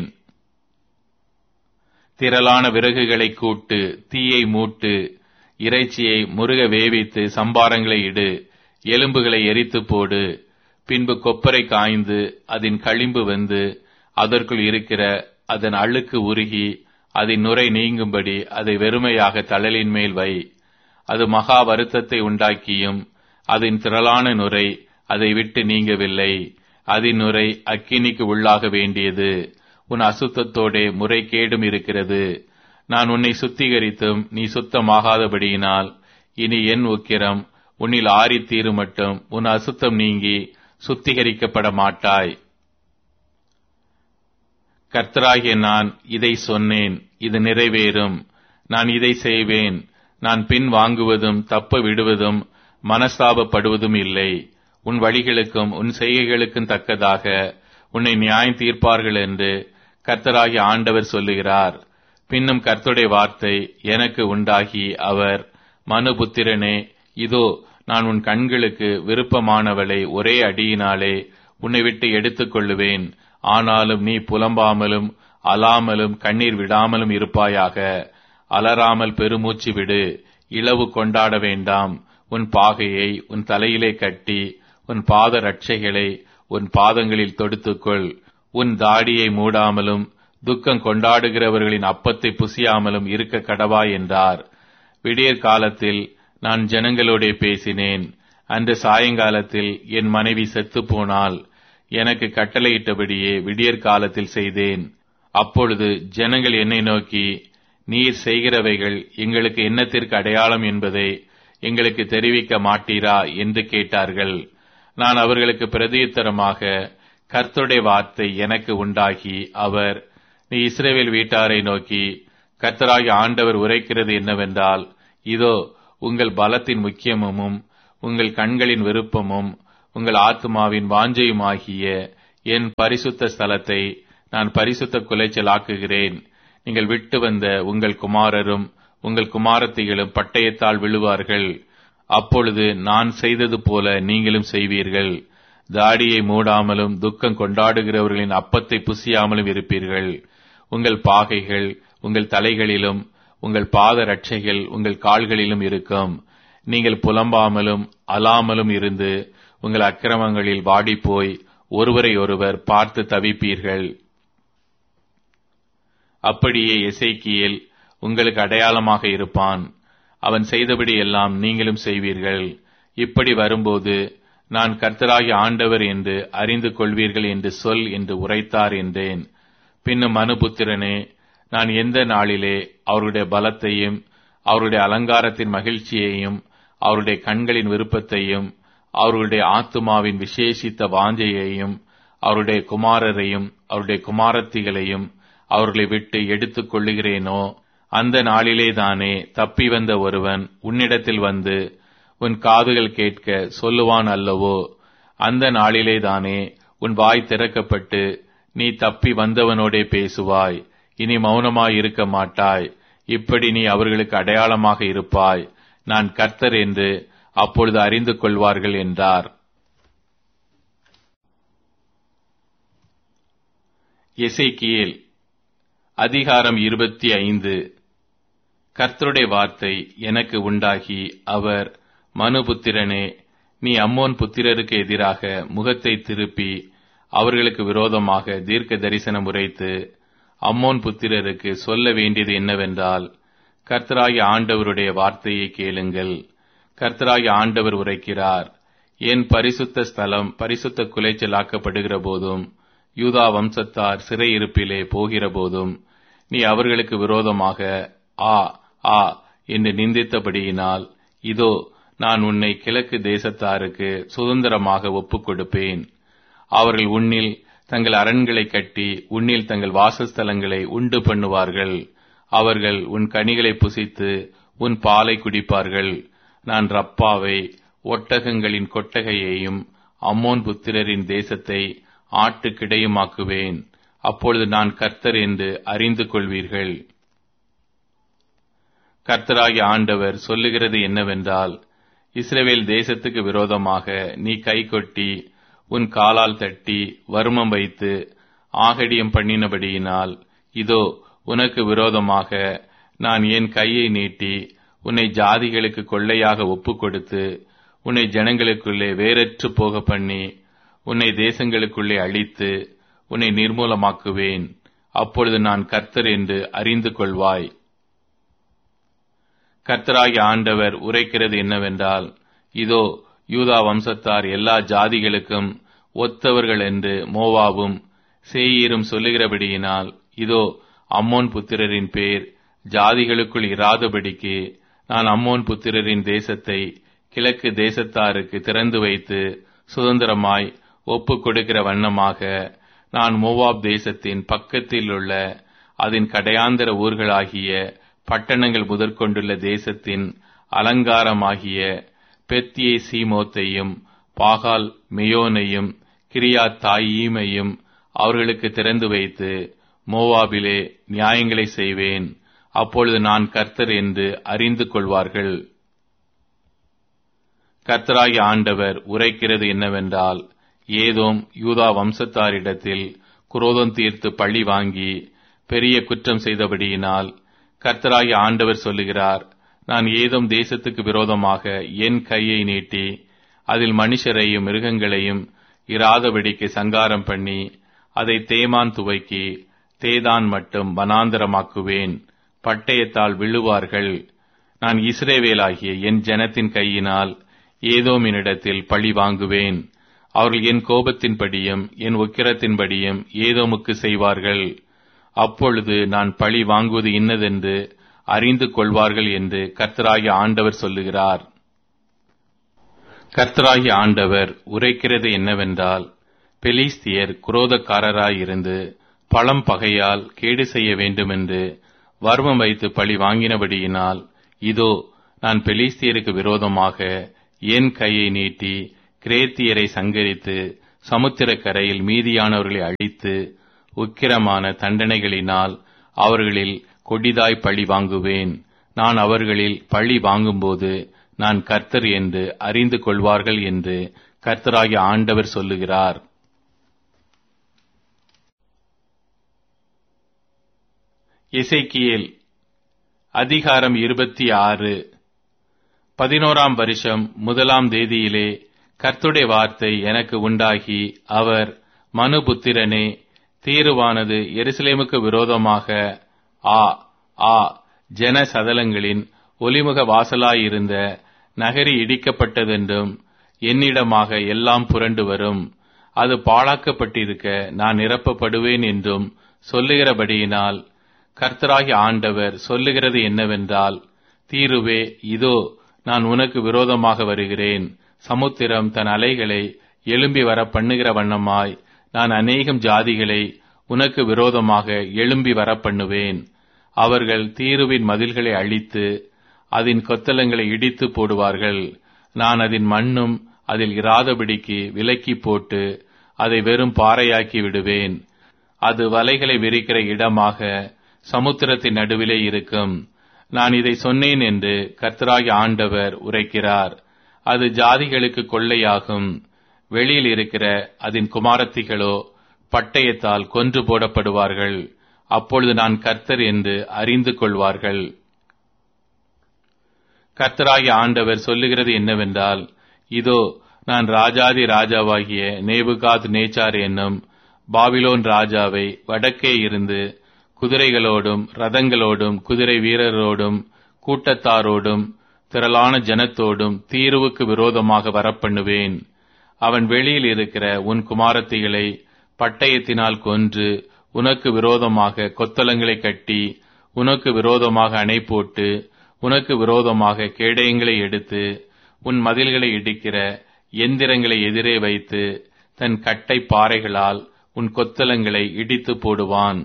திரளான விறகுகளை கூட்டு, தீயை மூட்டு, இறைச்சியை முருக வேவித்து சம்பாரங்களை இடு, எலும்புகளை எரித்து போடு. பின்பு கொப்பரை காய்ந்து அதன் களிம்பு வந்து அதற்குள் இருக்கிற அதன் அழுக்கு உருகி அதன் நுரை நீங்கும்படி அதை வெறுமையாக தழலின் மேல் வை. அது மகா வருத்தத்தை உண்டாக்கியும் அதன் திரளான நுரை அதை விட்டு நீங்கவில்லை. அதன் நுரை அக்கினிக்கு உள்ளாக வேண்டியது. உன் அசுத்தத்தோடே முறைகேடும் இருக்கிறது. நான் உன்னை சுத்திகரித்தும் நீ சுத்தமாகாதபடியினால் இனி என் உக்கிரம் உன்னில் ஆறித்தீரு மட்டும் உன் அசுத்தம் நீங்கி சுத்திகரிக்கப்பட மாட்டாய். கர்த்தராகிய நான் இதை சொன்னேன், இது நிறைவேறும். நான் இதை செய்வேன். நான் பின் வாங்குவதும் தப்ப விடுவதும் மனஸ்தாபப்படுவதும் இல்லை. உன் வழிகளுக்கும் உன் செய்கைகளுக்கும் தக்கதாக உன்னை நியாயம் தீர்ப்பார்கள் என்று கர்த்தராகிய ஆண்டவர் சொல்லுகிறார். பின்னும் கர்த்தருடைய வார்த்தை எனக்கு உண்டாகி அவர், மனுபுத்திரனே, இதோ நான் உன் கண்களுக்கு விருப்பமானவளை ஒரே அடியினாலே உன்னை விட்டு எடுத்துக் கொள்ளுவேன். ஆனாலும் நீ புலம்பாமலும் அலாமலும் கண்ணீர் விடாமலும் இருப்பாயாக. அலறாமல் பெருமூச்சு விடு. இளவு கொண்டாட வேண்டாம். உன் பாகையை உன் தலையிலே கட்டி உன் பாத ரட்சைகளை உன் பாதங்களில் தொடுத்துக்கொள். உன் தாடியை மூடாமலும் துக்கம் கொண்டாடுகிறவர்களின் அப்பத்தை புசியாமலும் இருக்க கடவாய் என்றார். விடியற் காலத்தில் நான் ஜனங்களோடே பேசினேன். அன்று சாயங்காலத்தில் என் மனைவி செத்து போனாள். எனக்கு கட்டளையிட்டபடியே விடியற் காலத்தில் செய்தேன். அப்பொழுது ஜனங்கள் என்னை நோக்கி, நீர் செய்கிறவைகள் எங்களுக்கு என்னத்திற்கு அடையாளம் என்பதை எங்களுக்கு தெரிவிக்க மாட்டீரா என்று கேட்டார்கள். நான் அவர்களுக்கு பிரதியுத்தரமாக, கர்த்தருடைய வார்த்தை எனக்கு உண்டாகி அவர், நீ இஸ்ரவேல் வீட்டாரை நோக்கி, கர்த்தராகிய ஆண்டவர் உரைக்கிறது என்னவென்றால், இதோ உங்கள் பலத்தின் முக்கியமும் உங்கள் கண்களின் விருப்பமும் உங்கள் ஆத்துமாவின் வாஞ்சையுமாகிய என் பரிசுத்த ஸ்தலத்தை நான் பரிசுத்த குலைச்சலாக்குகிறேன். நீங்கள் விட்டு வந்த உங்கள் குமாரரும் உங்கள் குமாரத்திகளும் பட்டயத்தால் விழுவார்கள். அப்பொழுது நான் செய்தது போல நீங்களும் செய்வீர்கள். தாடியை மூடாமலும் துக்கம் கொண்டாடுகிறவர்களின் அப்பத்தை புசியாமலும் இருப்பீர்கள். உங்கள் பாகைகள் உங்கள் தலைகளிலும் உங்கள் பாத ரட்சைகள் உங்கள் கால்களிலும் இருக்கும். நீங்கள் புலம்பாமலும் அலாமலும் இருந்து உங்கள் அக்கிரமங்களில் வாடிப்போய் ஒருவரை ஒருவர் பார்த்து தவிப்பீர்கள். அப்படியே எசேக்கியேல் உங்களுக்கு அடையாளமாக இருப்பான். அவன் செய்தபடி எல்லாம் நீங்களும் செய்வீர்கள். இப்படி வரும்போது நான் கர்த்தராகிய ஆண்டவர் என்று அறிந்து கொள்வீர்கள் என்று சொல் என்று உரைத்தார் என்றேன். பின்னும் மனுபுத்திரனே, நான் எந்த நாளிலே அவருடைய பலத்தையும் அவருடைய அலங்காரத்தின் மகிழ்ச்சியையும் அவருடைய கண்களின் விருப்பத்தையும் அவருடைய ஆத்துமாவின் விசேஷித்த வாஞ்சையையும் அவருடைய குமாரரையும் அவருடைய குமாரத்திகளையும் அவர்களை விட்டு எடுத்துக் கொள்ளுகிறேனோ, அந்த நாளிலேதானே தப்பி வந்த ஒருவன் உன்னிடத்தில் வந்து உன் காதுகள் கேட்க சொல்லுவான் அல்லவோ? அந்த நாளிலேதானே உன் வாய் திறக்கப்பட்டு நீ தப்பி வந்தவனோடே பேசுவாய். இனி மௌனமாய் இருக்க மாட்டாய். இப்படி நீ அவர்களுக்கு அடையாளமாக இருப்பாய். நான் கர்த்தர் என்று அப்பொழுது அறிந்து கொள்வார்கள் என்றார். எசேக்கியேல் அதிகாரம் இருபத்தி ஐந்து. கர்த்தருடைய வார்த்தை எனக்கு உண்டாகி அவர், மனுபுத்திரனே, நீ அம்மோன் புத்திரருக்கு எதிராக முகத்தை திருப்பி அவர்களுக்கு விரோதமாக தீர்க்க தரிசனம் உரைத்து அம்மோன் புத்திரருக்கு சொல்ல வேண்டியது என்னவென்றால், கர்த்தராகிய ஆண்டவருடைய வார்த்தையை கேளுங்கள். கர்த்தராகிய ஆண்டவர் உரைக்கிறார், என் பரிசுத்த ஸ்தலம் பரிசுத்த குலைச்சலாக்கப்படுகிற போதும் யூதா வம்சத்தார் சிறையிருப்பிலே போகிற போதும் நீ அவர்களுக்கு விரோதமாக ஆ ஆ என்று நிந்தித்தபடியினால், இதோ நான் உன்னை கிழக்கு தேசத்தாருக்கு சுதந்திரமாக ஒப்புக் கொடுப்பேன். அவர்கள் உன்னில் தங்கள் அரண்களை கட்டி உன்னில் தங்கள் வாசஸ்தலங்களை உண்டு பண்ணுவார்கள். அவர்கள் உன் கனிகளை புசித்து உன் பாலை குடிப்பார்கள். நான் ரப்பாவை ஒட்டகங்களின் கொட்டகையையும் அம்மோன் புத்திரரின் தேசத்தை ஆட்டுக்கிடையுமாக்குவேன். அப்பொழுது நான் கர்த்தர் என்று அறிந்து கொள்வீர்கள். கர்த்தராகிய ஆண்டவர் சொல்லுகிறது என்னவென்றால், இஸ்ரவேல் தேசத்துக்கு விரோதமாக நீ கை கொட்டி உன் காலால் தட்டி வருமம் வைத்து ஆகடியம் பண்ணினபடியினால், இதோ உனக்கு விரோதமாக நான் என் கையை நீட்டி உன்னை ஜாதிகளுக்கு கொள்ளையாக ஒப்புக் கொடுத்து உன்னை ஜனங்களுக்குள்ளே வேறற்று போக பண்ணி உன்னை தேசங்களுக்குள்ளே அழித்து உன்னை நிர்மூலமாக்குவேன். அப்பொழுது நான் கர்த்தர் என்று அறிந்து கொள்வாய். கர்த்தராகிய ஆண்டவர் உரைக்கிறது என்னவென்றால், இதோ யூதா வம்சத்தார் எல்லா ஜாதிகளுக்கும் ஒத்தவர்கள் என்று மோவாபும் சேயீரும் சொல்லுகிறபடியினால், இதோ அம்மோன் புத்திரரின் பேர் ஜாதிகளுக்குள் இராதபடிக்கு நான் அம்மோன் புத்திரரின் தேசத்தை கிழக்கு தேசத்தாருக்கு திறந்து வைத்து சுதந்திரமாய் ஒப்புக் கொடுக்கிற வண்ணமாக நான் மோவாப் தேசத்தின் பக்கத்தில் உள்ள அதன் கடையாந்தர ஊர்களாகிய பட்டணங்கள் முதற்கொண்டுள்ள தேசத்தின் அலங்காரமாகிய பெத்தியை சீமோத்தையும் பாகால் மெயோனையும் கிரியாத் தாயீமையும் அவர்களுக்கு திறந்து வைத்து மோவாபிலே நியாயங்களை செய்வேன். அப்பொழுது நான் கர்த்தர் என்று அறிந்து கொள்வார்கள். கர்த்தராகிய ஆண்டவர் உரைக்கிறது என்னவென்றால், ஏதோம் யூதா வம்சத்தாரிடத்தில் குரோதம் தீர்த்து பழி வாங்கி பெரிய குற்றம் செய்தபடியினால் கர்த்தராகிய ஆண்டவர் சொல்லுகிறார், நான் ஏதோம் தேசத்துக்கு விரோதமாக என் கையை நீட்டி அதில் மனுஷரையும் மிருகங்களையும் இராதபடிக்கு சங்காரம் பண்ணி அதை தேமான் துவைக்கி தேதான் மட்டும் வனாந்தரமாக்குவேன். பட்டயத்தால் விழுவார்கள். நான் இஸ்ரவேலாகிய என் ஜனத்தின் கையினால் ஏதோமினிடத்தில் பழி வாங்குவேன். அவர்கள் என் கோபத்தின்படியும் என் உக்கிரத்தின்படியும் ஏதோமுக்கு செய்வார்கள். அப்பொழுது நான் பழி வாங்குவது இன்னதென்று அறிந்து கொள்வார்கள் என்று கர்த்தராகிய ஆண்டவர் சொல்லுகிறார். கர்த்தராகிய ஆண்டவர் உரைக்கிறது என்னவென்றால், பெலிஸ்தியர் குரோதக்காரராயிருந்து பழம் பகையால் கேடு செய்ய வேண்டுமென்று வர்மம் வைத்து பழி வாங்கினபடியினால், இதோ நான் பெலிஸ்தியருக்கு விரோதமாக என் கையை நீட்டி கிரேத்தியரை சங்கரித்து சமுத்திரக் கரையில் மீதியானவர்களை அழித்து உக்கிரமான தண்டனைகளினால் அவர்களில் கொடிதாய் பழி வாங்குவேன். நான் அவர்களில் பழி வாங்கும்போது நான் கர்த்தர் என்று அறிந்து கொள்வார்கள் என்று கர்த்தராகிய ஆண்டவர் சொல்லுகிறார். எசேக்கியேல் அதிகாரம் இருபத்தி ஆறு. பதினோராம் வருஷம் முதலாம் தேதியிலே கர்த்தருடைய வார்த்தை எனக்கு உண்டாகி, அவர், மனுபுத்திரனே, தீருவானது எருசலேமுக்கு விரோதமாக ஆ ஆ ஜன சதலங்களின் ஒலிமுக வாசலாயிருந்த நகரி இடிக்கப்பட்டதென்றும் என்னிடமாக எல்லாம் புரண்டு வரும், அது பாழாக்கப்பட்டிருக்க நான் நிரப்பப்படுவேன் என்றும் சொல்லுகிறபடியினால் கர்த்தராகிய ஆண்டவர் சொல்லுகிறது என்னவென்றால், தீருவே, இதோ நான் உனக்கு விரோதமாக வருகிறேன். சமுத்திரம் தன் அலைகளை எழும்பி வர பண்ணுகிற வண்ணமாய் நான் அநேகம் ஜாதிகளை உனக்கு விரோதமாக எழும்பி வர பண்ணுவேன். அவர்கள் தீருவின் மதில்களை அழித்து அதன் கொத்தளங்களை இடித்து போடுவார்கள். நான் அதன் மண்ணும் அதில் இராதபடிக்கு விலக்கி போட்டு அதை வெறும் பாறையாக்கி விடுவேன். அது வலைகளை விரிக்கிற இடமாக சமுத்திரத்தின் நடுவிலே இருக்கும். நான் இதை சொன்னேன் என்று கர்த்தராகிய ஆண்டவர் உரைக்கிறார். அது ஜாதிகளுக்கு கொள்ளையாகும். வெளியில் இருக்கிற அதன் குமாரத்திகளோ பட்டயத்தால் கொன்று போடப்படுவார்கள். அப்பொழுது நான் கர்த்தர் என்று அறிந்து கொள்வார்கள். கர்த்தராகிய ஆண்டவர் சொல்லுகிறது என்னவென்றால், இதோ நான் ராஜாதி ராஜாவாகிய நேபுகாத் நேச்சார் என்னும் பாபிலோன் ராஜாவை வடக்கே இருந்து குதிரைகளோடும் ரதங்களோடும் குதிரை வீரரோடும் கூட்டத்தாரோடும் திரளான ஜனத்தோடும் தீருவுக்கு விரோதமாக வரப்பண்ணுவேன். அவன் வெளியில் இருக்கிற உன் குமாரத்திகளை பட்டயத்தினால் கொன்று உனக்கு விரோதமாக கொத்தளங்களை கட்டி உனக்கு விரோதமாக அணை போட்டு உனக்கு விரோதமாக கேடயங்களை எடுத்து உன் மதில்களை இடிக்கிற எந்திரங்களை எதிரே வைத்து தன் கட்டை பாறைகளால் உன் கொத்தளங்களை இடித்து போடுவான்.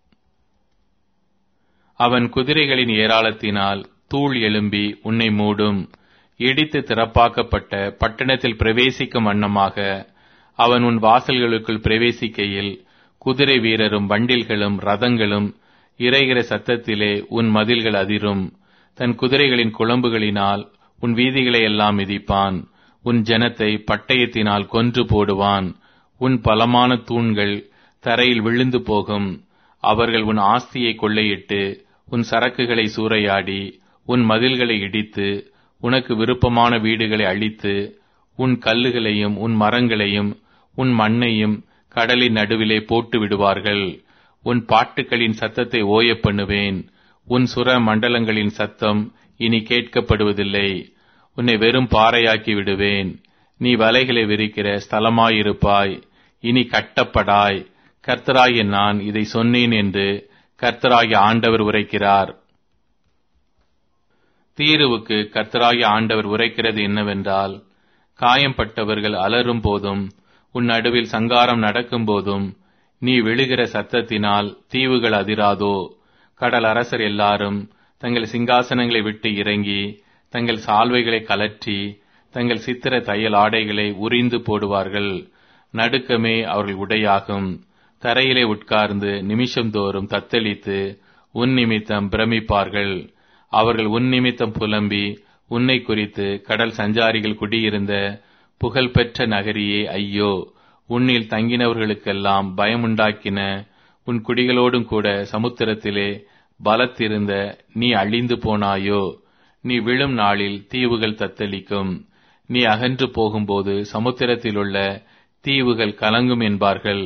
அவன் குதிரைகளின் ஏராளத்தினால் தூள் எழும்பி உன்னை மூடும். இடித்து திறப்பாக்கப்பட்ட பட்டணத்தில் பிரவேசிக்கும் வண்ணமாக அவன் உன் வாசல்களுக்குள் பிரவேசிக்கையில் குதிரை வீரரும் வண்டில்களும் ரதங்களும் இறைகிற சத்தத்திலே உன் மதில்கள் அதிரும். தன் குதிரைகளின் குளம்புகளினால் உன் வீதிகளை எல்லாம் மிதிப்பான். உன் ஜனத்தை பட்டயத்தினால் கொன்று போடுவான். உன் பலமான தூண்கள் தரையில் விழுந்து போகும். அவர்கள் உன் ஆஸ்தியை கொள்ளையிட்டு உன் சரக்குகளை சூறையாடி உன் மதில்களை இடித்து உனக்கு விருப்பமான வீடுகளை அழித்து உன் கல்லுகளையும் உன் மரங்களையும் உன் மண்ணையும் கடலின் நடுவிலே போட்டு விடுவார்கள். உன் பாட்டுகளின் சத்தத்தை ஓய பண்ணுவேன். உன் சுர மண்டலங்களின் சத்தம் இனி கேட்கப்படுவதில்லை. உன்னை வெறும் பாறையாக்கி விடுவேன். நீ வலைகளை விரிக்கிற ஸ்தலமாயிருப்பாய். இனி கட்டப்படாய். கர்த்தராகிய நான் இதை சொன்னேன் என்று கர்த்தராகிய ஆண்டவர் உரைக்கிறார். தீருவுக்கு கர்த்தராகிய ஆண்டவர் உரைக்கிறது என்னவென்றால், காயம்பட்டவர்கள் அலறும் போதும் உன் நடுவில் சங்காரம் நடக்கும் போதும் நீ விழுகிற சத்தத்தினால் தீவுகள் அதிராதோ? கடல் அரசர் எல்லாரும் தங்கள் சிங்காசனங்களை விட்டு இறங்கி தங்கள் சால்வைகளை கலற்றி தங்கள் சித்திர தையல் ஆடைகளை உரிந்து போடுவார்கள். நடுக்கமே அவர்கள் உடையாகும். தரையிலே உட்கார்ந்து நிமிஷந்தோறும் தத்தளித்து உன் நிமித்தம் பிரமிப்பார்கள். அவர்கள் உன் நிமித்தம் புலம்பி உன்னை குறித்து, கடல் சஞ்சாரிகள் குடியிருந்த புகழ்பெற்ற நகரியே ஐயோ, உன்னில் தங்கினவர்களுக்கெல்லாம் பயமுண்டாக்கின உன் குடிகளோடும் கூட சமுத்திரத்திலே பலத்திருந்த நீ அழிந்து போனாயோ? நீ விழும் நாளில் தீவுகள் தத்தளிக்கும். நீ அகன்று போகும்போது சமுத்திரத்திலுள்ள தீவுகள் கலங்கும் என்பார்கள்.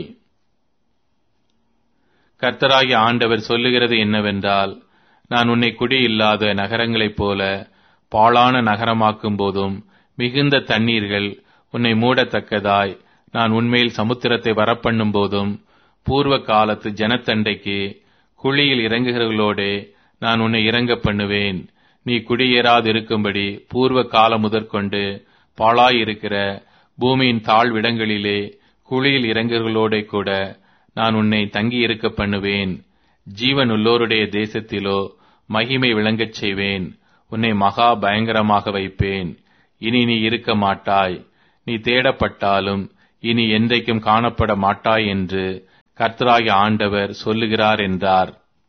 கர்த்தராகிய ஆண்டவர் சொல்லுகிறது என்னவென்றால், நான் உன்னை குடியில்லாத நகரங்களைப் போல பாழான நகரமாக்கும் போதும் மிகுந்த தண்ணீர்கள் உன்னை மூடத்தக்கதாய் நான் உன்மேல் சமுத்திரத்தை வரப்பண்ணும் போதும் பூர்வ காலத்து ஜனத்தண்டைக்கு குழியில் இறங்குகிறவர்களோடே நான் உன்னை இறங்க பண்ணுவேன். நீ குடியேறாதிருக்கும்படி பூர்வ காலம் முதற்கொண்டு பாழாயிருக்கிற பூமியின் தாழ்விடங்களிலே குழியில் இறங்குகிறவர்களோடே கூட நான் உன்னை தங்கியிருக்க பண்ணுவேன். ஜீவன் உள்ளோருடைய தேசத்திலோ மகிமை விளங்கச் செய்வேன். உன்னை மகா பயங்கரமாக வைப்பேன். இனி நீ இருக்க மாட்டாய். நீ தேடப்பட்டாலும் இனி என்றைக்கும் காணப்பட மாட்டாய் என்று கர்த்தராகிய ஆண்டவர் சொல்லுகிறார் என்றார்.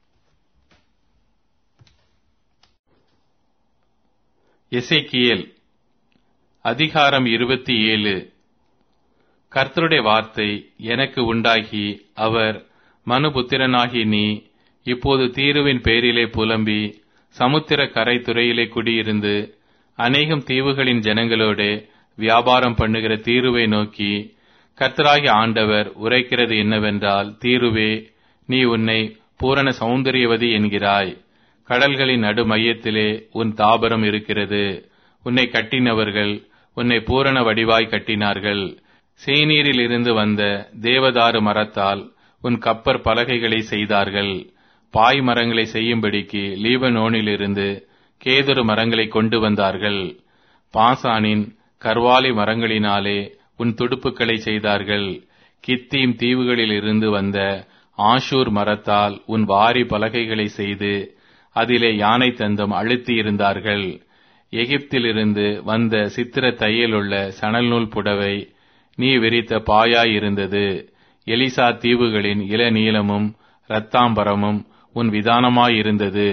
எசேக்கியேல் அதிகாரம் இருபத்தி ஏழு. கர்த்தருடைய வார்த்தை எனக்கு உண்டாகி, அவர், மனுபுத்திரனாகி நீ இப்போது தீருவின் பேரிலே புலம்பி சமுத்திர கரை துறையிலே குடியிருந்து அநேகம் தீவுகளின் ஜனங்களோடு வியாபாரம் பண்ணுகிற தீருவை நோக்கி, கர்த்தராகிய ஆண்டவர் உரைக்கிறது என்னவென்றால், தீருவே, நீ உன்னை பூரண சௌந்தரியவதி என்கிறாய். கடல்களின் நடு மையத்திலே உன் தாபரம் இருக்கிறது. உன்னை கட்டினவர்கள் உன்னை பூரண வடிவாய் கட்டினார்கள். சேனீரில் இருந்து வந்த தேவதாரு மரத்தால் உன் கப்பற் பலகைகளை செய்தார்கள். பாய் மரங்களை செய்யும்படிக்கு லீபனோனிலிருந்து கேதுரு மரங்களை கொண்டு வந்தார்கள். பாசானின் கர்வாலி மரங்களினாலே உன் துடுப்புகளை செய்தார்கள். கித்தீம் தீவுகளில் இருந்து வந்த ஆஷூர் மரத்தால் உன் வாரி பலகைகளை செய்து அதிலே யானை தந்தம் அழுத்தி இருந்தார்கள். எகிப்திலிருந்து வந்த சித்திர தையலுள்ள சணல் நூல் புடவை நீ விரித்த பாயாயிருந்தது. எலிசா தீவுகளின் இளநீலமும் இரத்தாம்பரமும் உன் விதானமாயிருந்தது.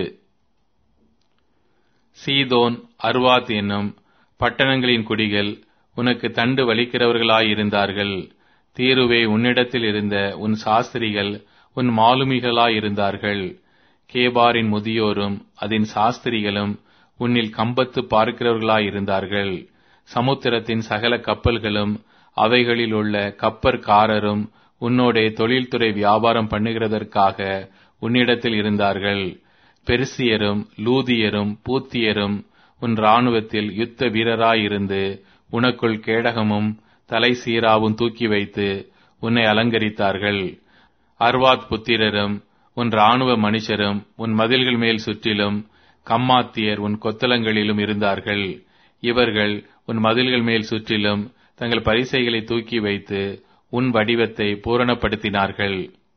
சீதோன், அர்வாத் என்னும் பட்டணங்களின் குடிகள் உனக்கு தண்டு வலிக்கிறவர்களாயிருந்தார்கள். தீருவே, உன்னிடத்தில் இருந்த உன் சாஸ்திரிகள் உன் மாலுமிகளாயிருந்தார்கள். கேபாரின் முதியோரும் அதன் சாஸ்திரிகளும் உன்னில் கம்பத்து பார்க்கிறவர்களாயிருந்தார்கள். சமுத்திரத்தின் சகல கப்பல்களும் அவைகளில் உள்ள கப்பற்காரரும் உன்னோடே தொழில்துறை வியாபாரம் பண்ணுகிறதற்காக உன்னிடத்தில் இருந்தார்கள். பெர்சியரும் லூதியரும் பூத்தியரும் உன் இராணுவத்தில் யுத்த வீரராயிருந்து உனக்குள் கேடகமும் தலை சீராவும் தூக்கி வைத்து உன்னை அலங்கரித்தார்கள். அர்வாத் புத்திரரும் உன் இராணுவ மனுஷரும் உன் மதில்கள் மேல் சுற்றிலும், கம்மாத்தியர் உன் கொத்தளங்களிலும் இருந்தார்கள். இவர்கள் உன் மதில்கள் மேல் சுற்றிலும் தங்கள் பரிசைகளை தூக்கி வைத்து உன் வடிவத்தை பூரணப்படுத்தினார்கள்.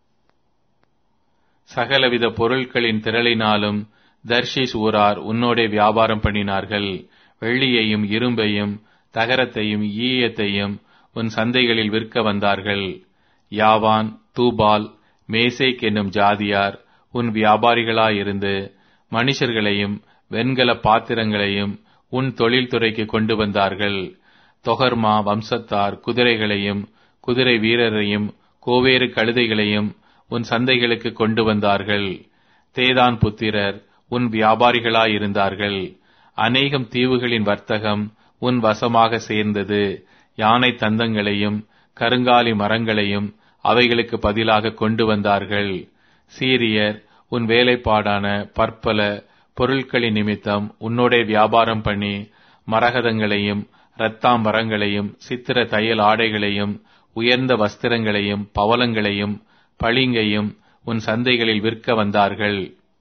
சகலவித பொருட்களின் திரளினாலும் தர்ஷீஸ் ஊரார் உன்னோடே வியாபாரம் பண்ணினார்கள். வெள்ளியையும் இரும்பையும் தகரத்தையும் ஈயத்தையும் உன் சந்தைகளில் விற்க வந்தார்கள். யாவான், தூபால், மேசேக் என்னும் ஜாதியார் உன் வியாபாரிகளாயிருந்து மனுஷர்களையும் வெண்கல பாத்திரங்களையும் உன் தொழில்துறைக்கு கொண்டு வந்தார்கள். தொகர்மா வம்சத்தார் குதிரைகளையும் குதிரை வீரரையும் கோவேறு கழுதைகளையும் உன் சந்தைகளுக்கு கொண்டு வந்தார்கள். தேதான் புத்திரர் உன் வியாபாரிகளாயிருந்தார்கள். அநேகம் தீவுகளின் வர்த்தகம் உன் வசமாக சேர்ந்தது. யானை தந்தங்களையும் கருங்காலி மரங்களையும் அவைகளுக்கு பதிலாக கொண்டு வந்தார்கள். சீரியர் உன் வேலைப்பாடான பற்பல பொருட்களின் நிமித்தம் உன்னோடே வியாபாரம் பண்ணி மரகதங்களையும் இரத்தாம்பரங்களையும் சித்திர தையல் ஆடைகளையும் உயர்ந்த வஸ்திரங்களையும் பவளங்களையும் பளிங்கையும் உன் சந்தைகளில் விற்க வந்தார்கள்.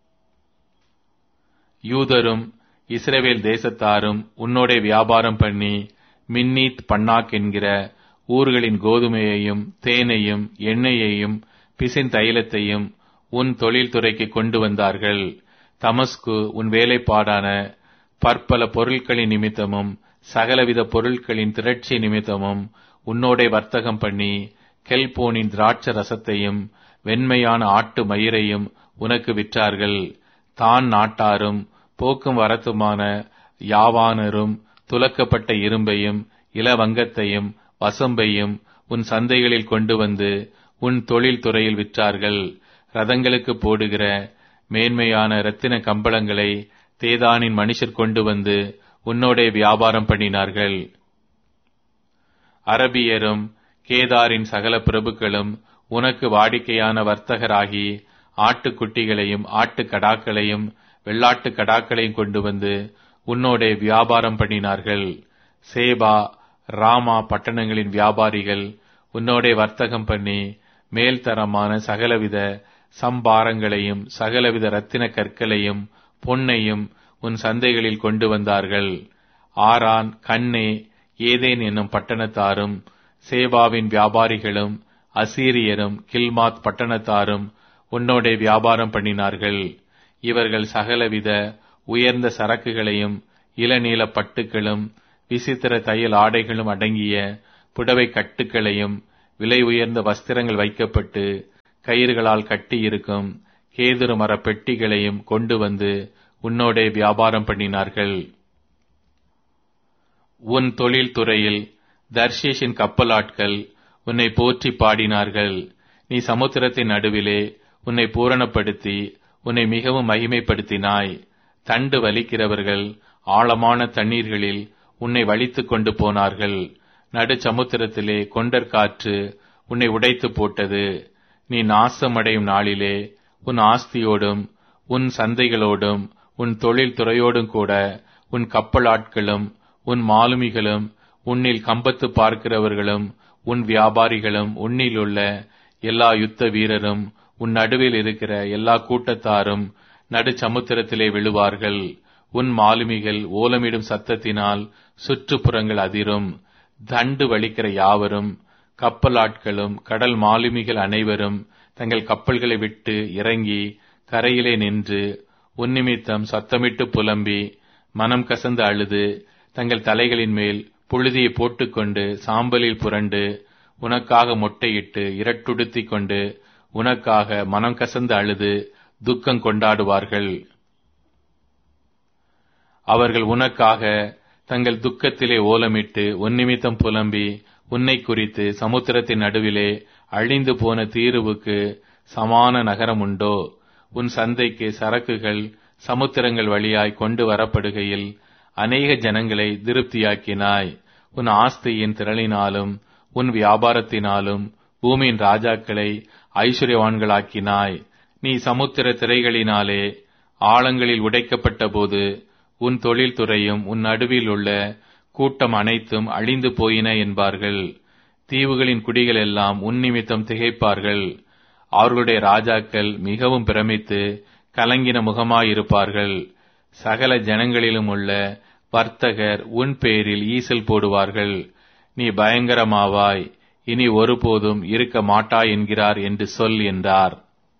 யூதரும் இஸ்ரவேல் தேசத்தாரும் உன்னோடே வியாபாரம் பண்ணி மின்னீத் பன்னாக் என்கிற ஊர்களின் கோதுமையையும் தேனையும் எண்ணெயையும் பிசின் தைலத்தையும் உன் தொழில்துறைக்கு கொண்டு வந்தார்கள். தமஸ்கு உன் வேலைப்பாடான பற்பல பொருட்களின் நிமித்தமும் சகலவித பொருட்களின் திரட்சி நிமித்தமும் உன்னோடே வர்த்தகம் பண்ணி கெல்போனின் திராட்ச ரசத்தையும் வெண்மையான ஆட்டு மயிரையும் உனக்கு விற்றார்கள். தான் நாட்டாரும் போக்கும் வரத்துமான யாவானரும் துலக்கப்பட்ட இரும்பையும் இளவங்கத்தையும் வசம்பையும் உன் சந்தைகளில் கொண்டு வந்து உன் தொழில் துறையில் விற்றார்கள். ரதங்களுக்கு போடுகிற மேன்மையான இரத்தின கம்பளங்களை தேதானின் மனுஷர் கொண்டு வந்து உன்னோடே வியாபாரம் பண்ணினார்கள். அரபியரும் கேதாரின் சகல பிரபுக்களும் உனக்கு வாடிக்கையான வர்த்தகராகி ஆட்டுக்குட்டிகளையும் ஆட்டுக்கடாக்களையும் வெள்ளாட்டு கடாக்களையும் கொண்டு வந்து உன்னோடே வியாபாரம் பண்ணினார்கள். சேபா ராமா பட்டணங்களின் வியாபாரிகள் உன்னோடே வர்த்தகம் பண்ணி மேல்தரமான சகலவித சம்பாரங்களையும் சகலவித இரத்தின கற்களையும் பொன்னையும் உன் சந்தைகளில் கொண்டு வந்தார்கள். ஆரான், கண்ணே, ஏதேன் என்னும் பட்டணத்தாரும் சேபாவின் வியாபாரிகளும் அசீரியரும் கில்மாத் பட்டணத்தாரும் உன்னோடே வியாபாரம் பண்ணினார்கள். இவர்கள் சகலவித உயர்ந்த சரக்குகளையும் இளநீல பட்டுகளும் விசித்திர தையல் ஆடைகளும் அடங்கிய புடவை கட்டுக்களையும் விலை உயர்ந்த வஸ்திரங்கள் வைக்கப்பட்டு கயிறுகளால் கட்டி இருக்கும் கேதுரு மர பெட்டிகளையும் கொண்டு வந்து உன்னோடே வியாபாரம் பண்ணினார்கள். உன் தொழில் துறையில் தர்ஷீஷின் கப்பலாட்கள் உன்னை போற்றி பாடினார்கள். நீ சமுத்திரத்தின் நடுவிலே உன்னை பூரணப்படுத்தி உன்னை மிகவும் மகிமைப்படுத்தினாய். தண்டு வலிக்கிறவர்கள் ஆழமான தண்ணீர்களில் உன்னை வலித்துக் கொண்டு போனார்கள். நடு சமுத்திரத்திலே கொண்டற்காற்று உன்னை உடைத்து போட்டது. நீ நாசமடையும் நாளிலே உன் ஆஸ்தியோடும் உன் சந்தைகளோடும் உன் தொழில் துறையோடும் கூட உன் கப்பலாட்களும் உன் மாலுமிகளும் உன்னில் கம்பத்து பார்க்கிறவர்களும் உன் வியாபாரிகளும் உன்னில் உள்ள எல்லா யுத்த வீரரும் உன் நடுவில் இருக்கிற எல்லா கூட்டத்தாரும் நடு சமுத்திரத்திலே விழுவார்கள். உன் மாலுமிகள் ஓலமிடும் சத்தத்தினால் சுற்றுப்புறங்கள் அதிரும். தண்டு வலிக்கிற யாவரும் கப்பலாட்களும் கடல் மாலுமிகள் அனைவரும் தங்கள் கப்பல்களை விட்டு இறங்கி கரையிலே நின்று உன் நிமித்தம் சத்தமிட்டு புலம்பி மனம் கசந்து அழுது தங்கள் தலைகளின் மேல் புழுதியை போட்டுக்கொண்டு சாம்பலில் புரண்டு உனக்காக மொட்டையிட்டு இரட்டுடுத்திக் கொண்டு உனக்காக மனம் கசந்து அழுது துக்கம் கொண்டாடுவார்கள். அவர்கள் உனக்காக தங்கள் துக்கத்திலே ஓலமிட்டு உன் நிமித்தம் புலம்பி உன்னை குறித்து சமுத்திரத்தின் நடுவிலே அழிந்து போன தீருவுக்கு சமான நகரம் உண்டோ? உன் சந்தைக்கு சரக்குகள் சமுத்திரங்கள் வழியாய் கொண்டு வரப்படுகையில் அநேக ஜனங்களை திருப்தியாக்கினாய். உன் ஆஸ்தியின் திரளினாலும் உன் வியாபாரத்தினாலும் பூமியின் ராஜாக்களை ஐஸ்வர்யவான்களாக்கினாய். நீ சமுத்திர திரைகளினாலே ஆழங்களில் உடைக்கப்பட்ட போது உன் தொழில் துறையும் உன் நடுவில் உள்ள கூட்டம் அனைத்தும் அழிந்து போயின என்பார்கள். தீவுகளின் குடிகள் எல்லாம் உன் நிமித்தம் திகைப்பார்கள். அவர்களுடைய ராஜாக்கள் மிகவும் பிரமித்து கலங்கின முகமாயிருப்பார்கள். சகல ஜனங்களிலும் உள்ள வர்த்தகர் உன் பேரில் ஈசல் போடுவார்கள். நீ பயங்கரமாவாய், இனி ஒருபோதும் இருக்க மாட்டாய் என்கிறார் என்று சொல் என்றார்.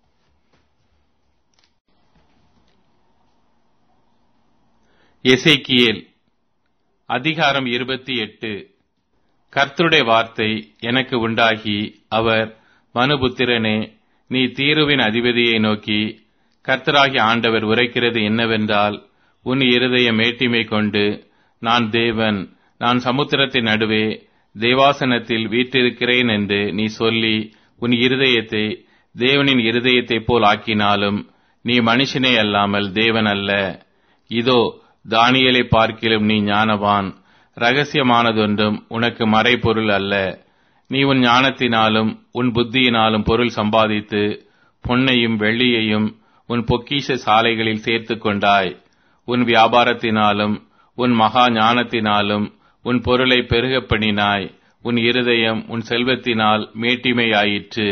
எசேக்கியேல் அதிகாரம் இருபத்தி எட்டு. கர்த்தருடைய வார்த்தை எனக்கு உண்டாகி அவர், மனுபுத்திரனே, நீ தீருவின் அதிபதியை நோக்கி, கர்த்தராகிய ஆண்டவர் உரைக்கிறது என்னவென்றால், உன் இருதய மேட்டிமை கொண்டு நான் தேவன், நான் சமுத்திரத்தின் நடுவே தேவாசனத்தில் வீற்றிருக்கிறேன் என்று நீ சொல்லி உன் இருதயத்தை தேவனின் இருதயத்தைப் போல் ஆக்கினாலும் நீ மனுஷனே அல்லாமல் தேவன் அல்ல. இதோ தானியேலை பார்க்கிலும் நீ ஞானவான். இரகசியமானதொன்றும் உனக்கு மறைபொருள் அல்ல. நீ உன் ஞானத்தினாலும் உன் புத்தியினாலும் பொருள் சம்பாதித்து பொன்னையும் வெள்ளியையும் உன் பொக்கிஷ சாலைகளில் சேர்த்து கொண்டாய். உன் வியாபாரத்தினாலும் உன் மகா ஞானத்தினாலும் உன் பொருளை பெருகப் பண்ணினாய். உன் இருதயம் உன் செல்வத்தினால் மேட்டிமையாயிற்று.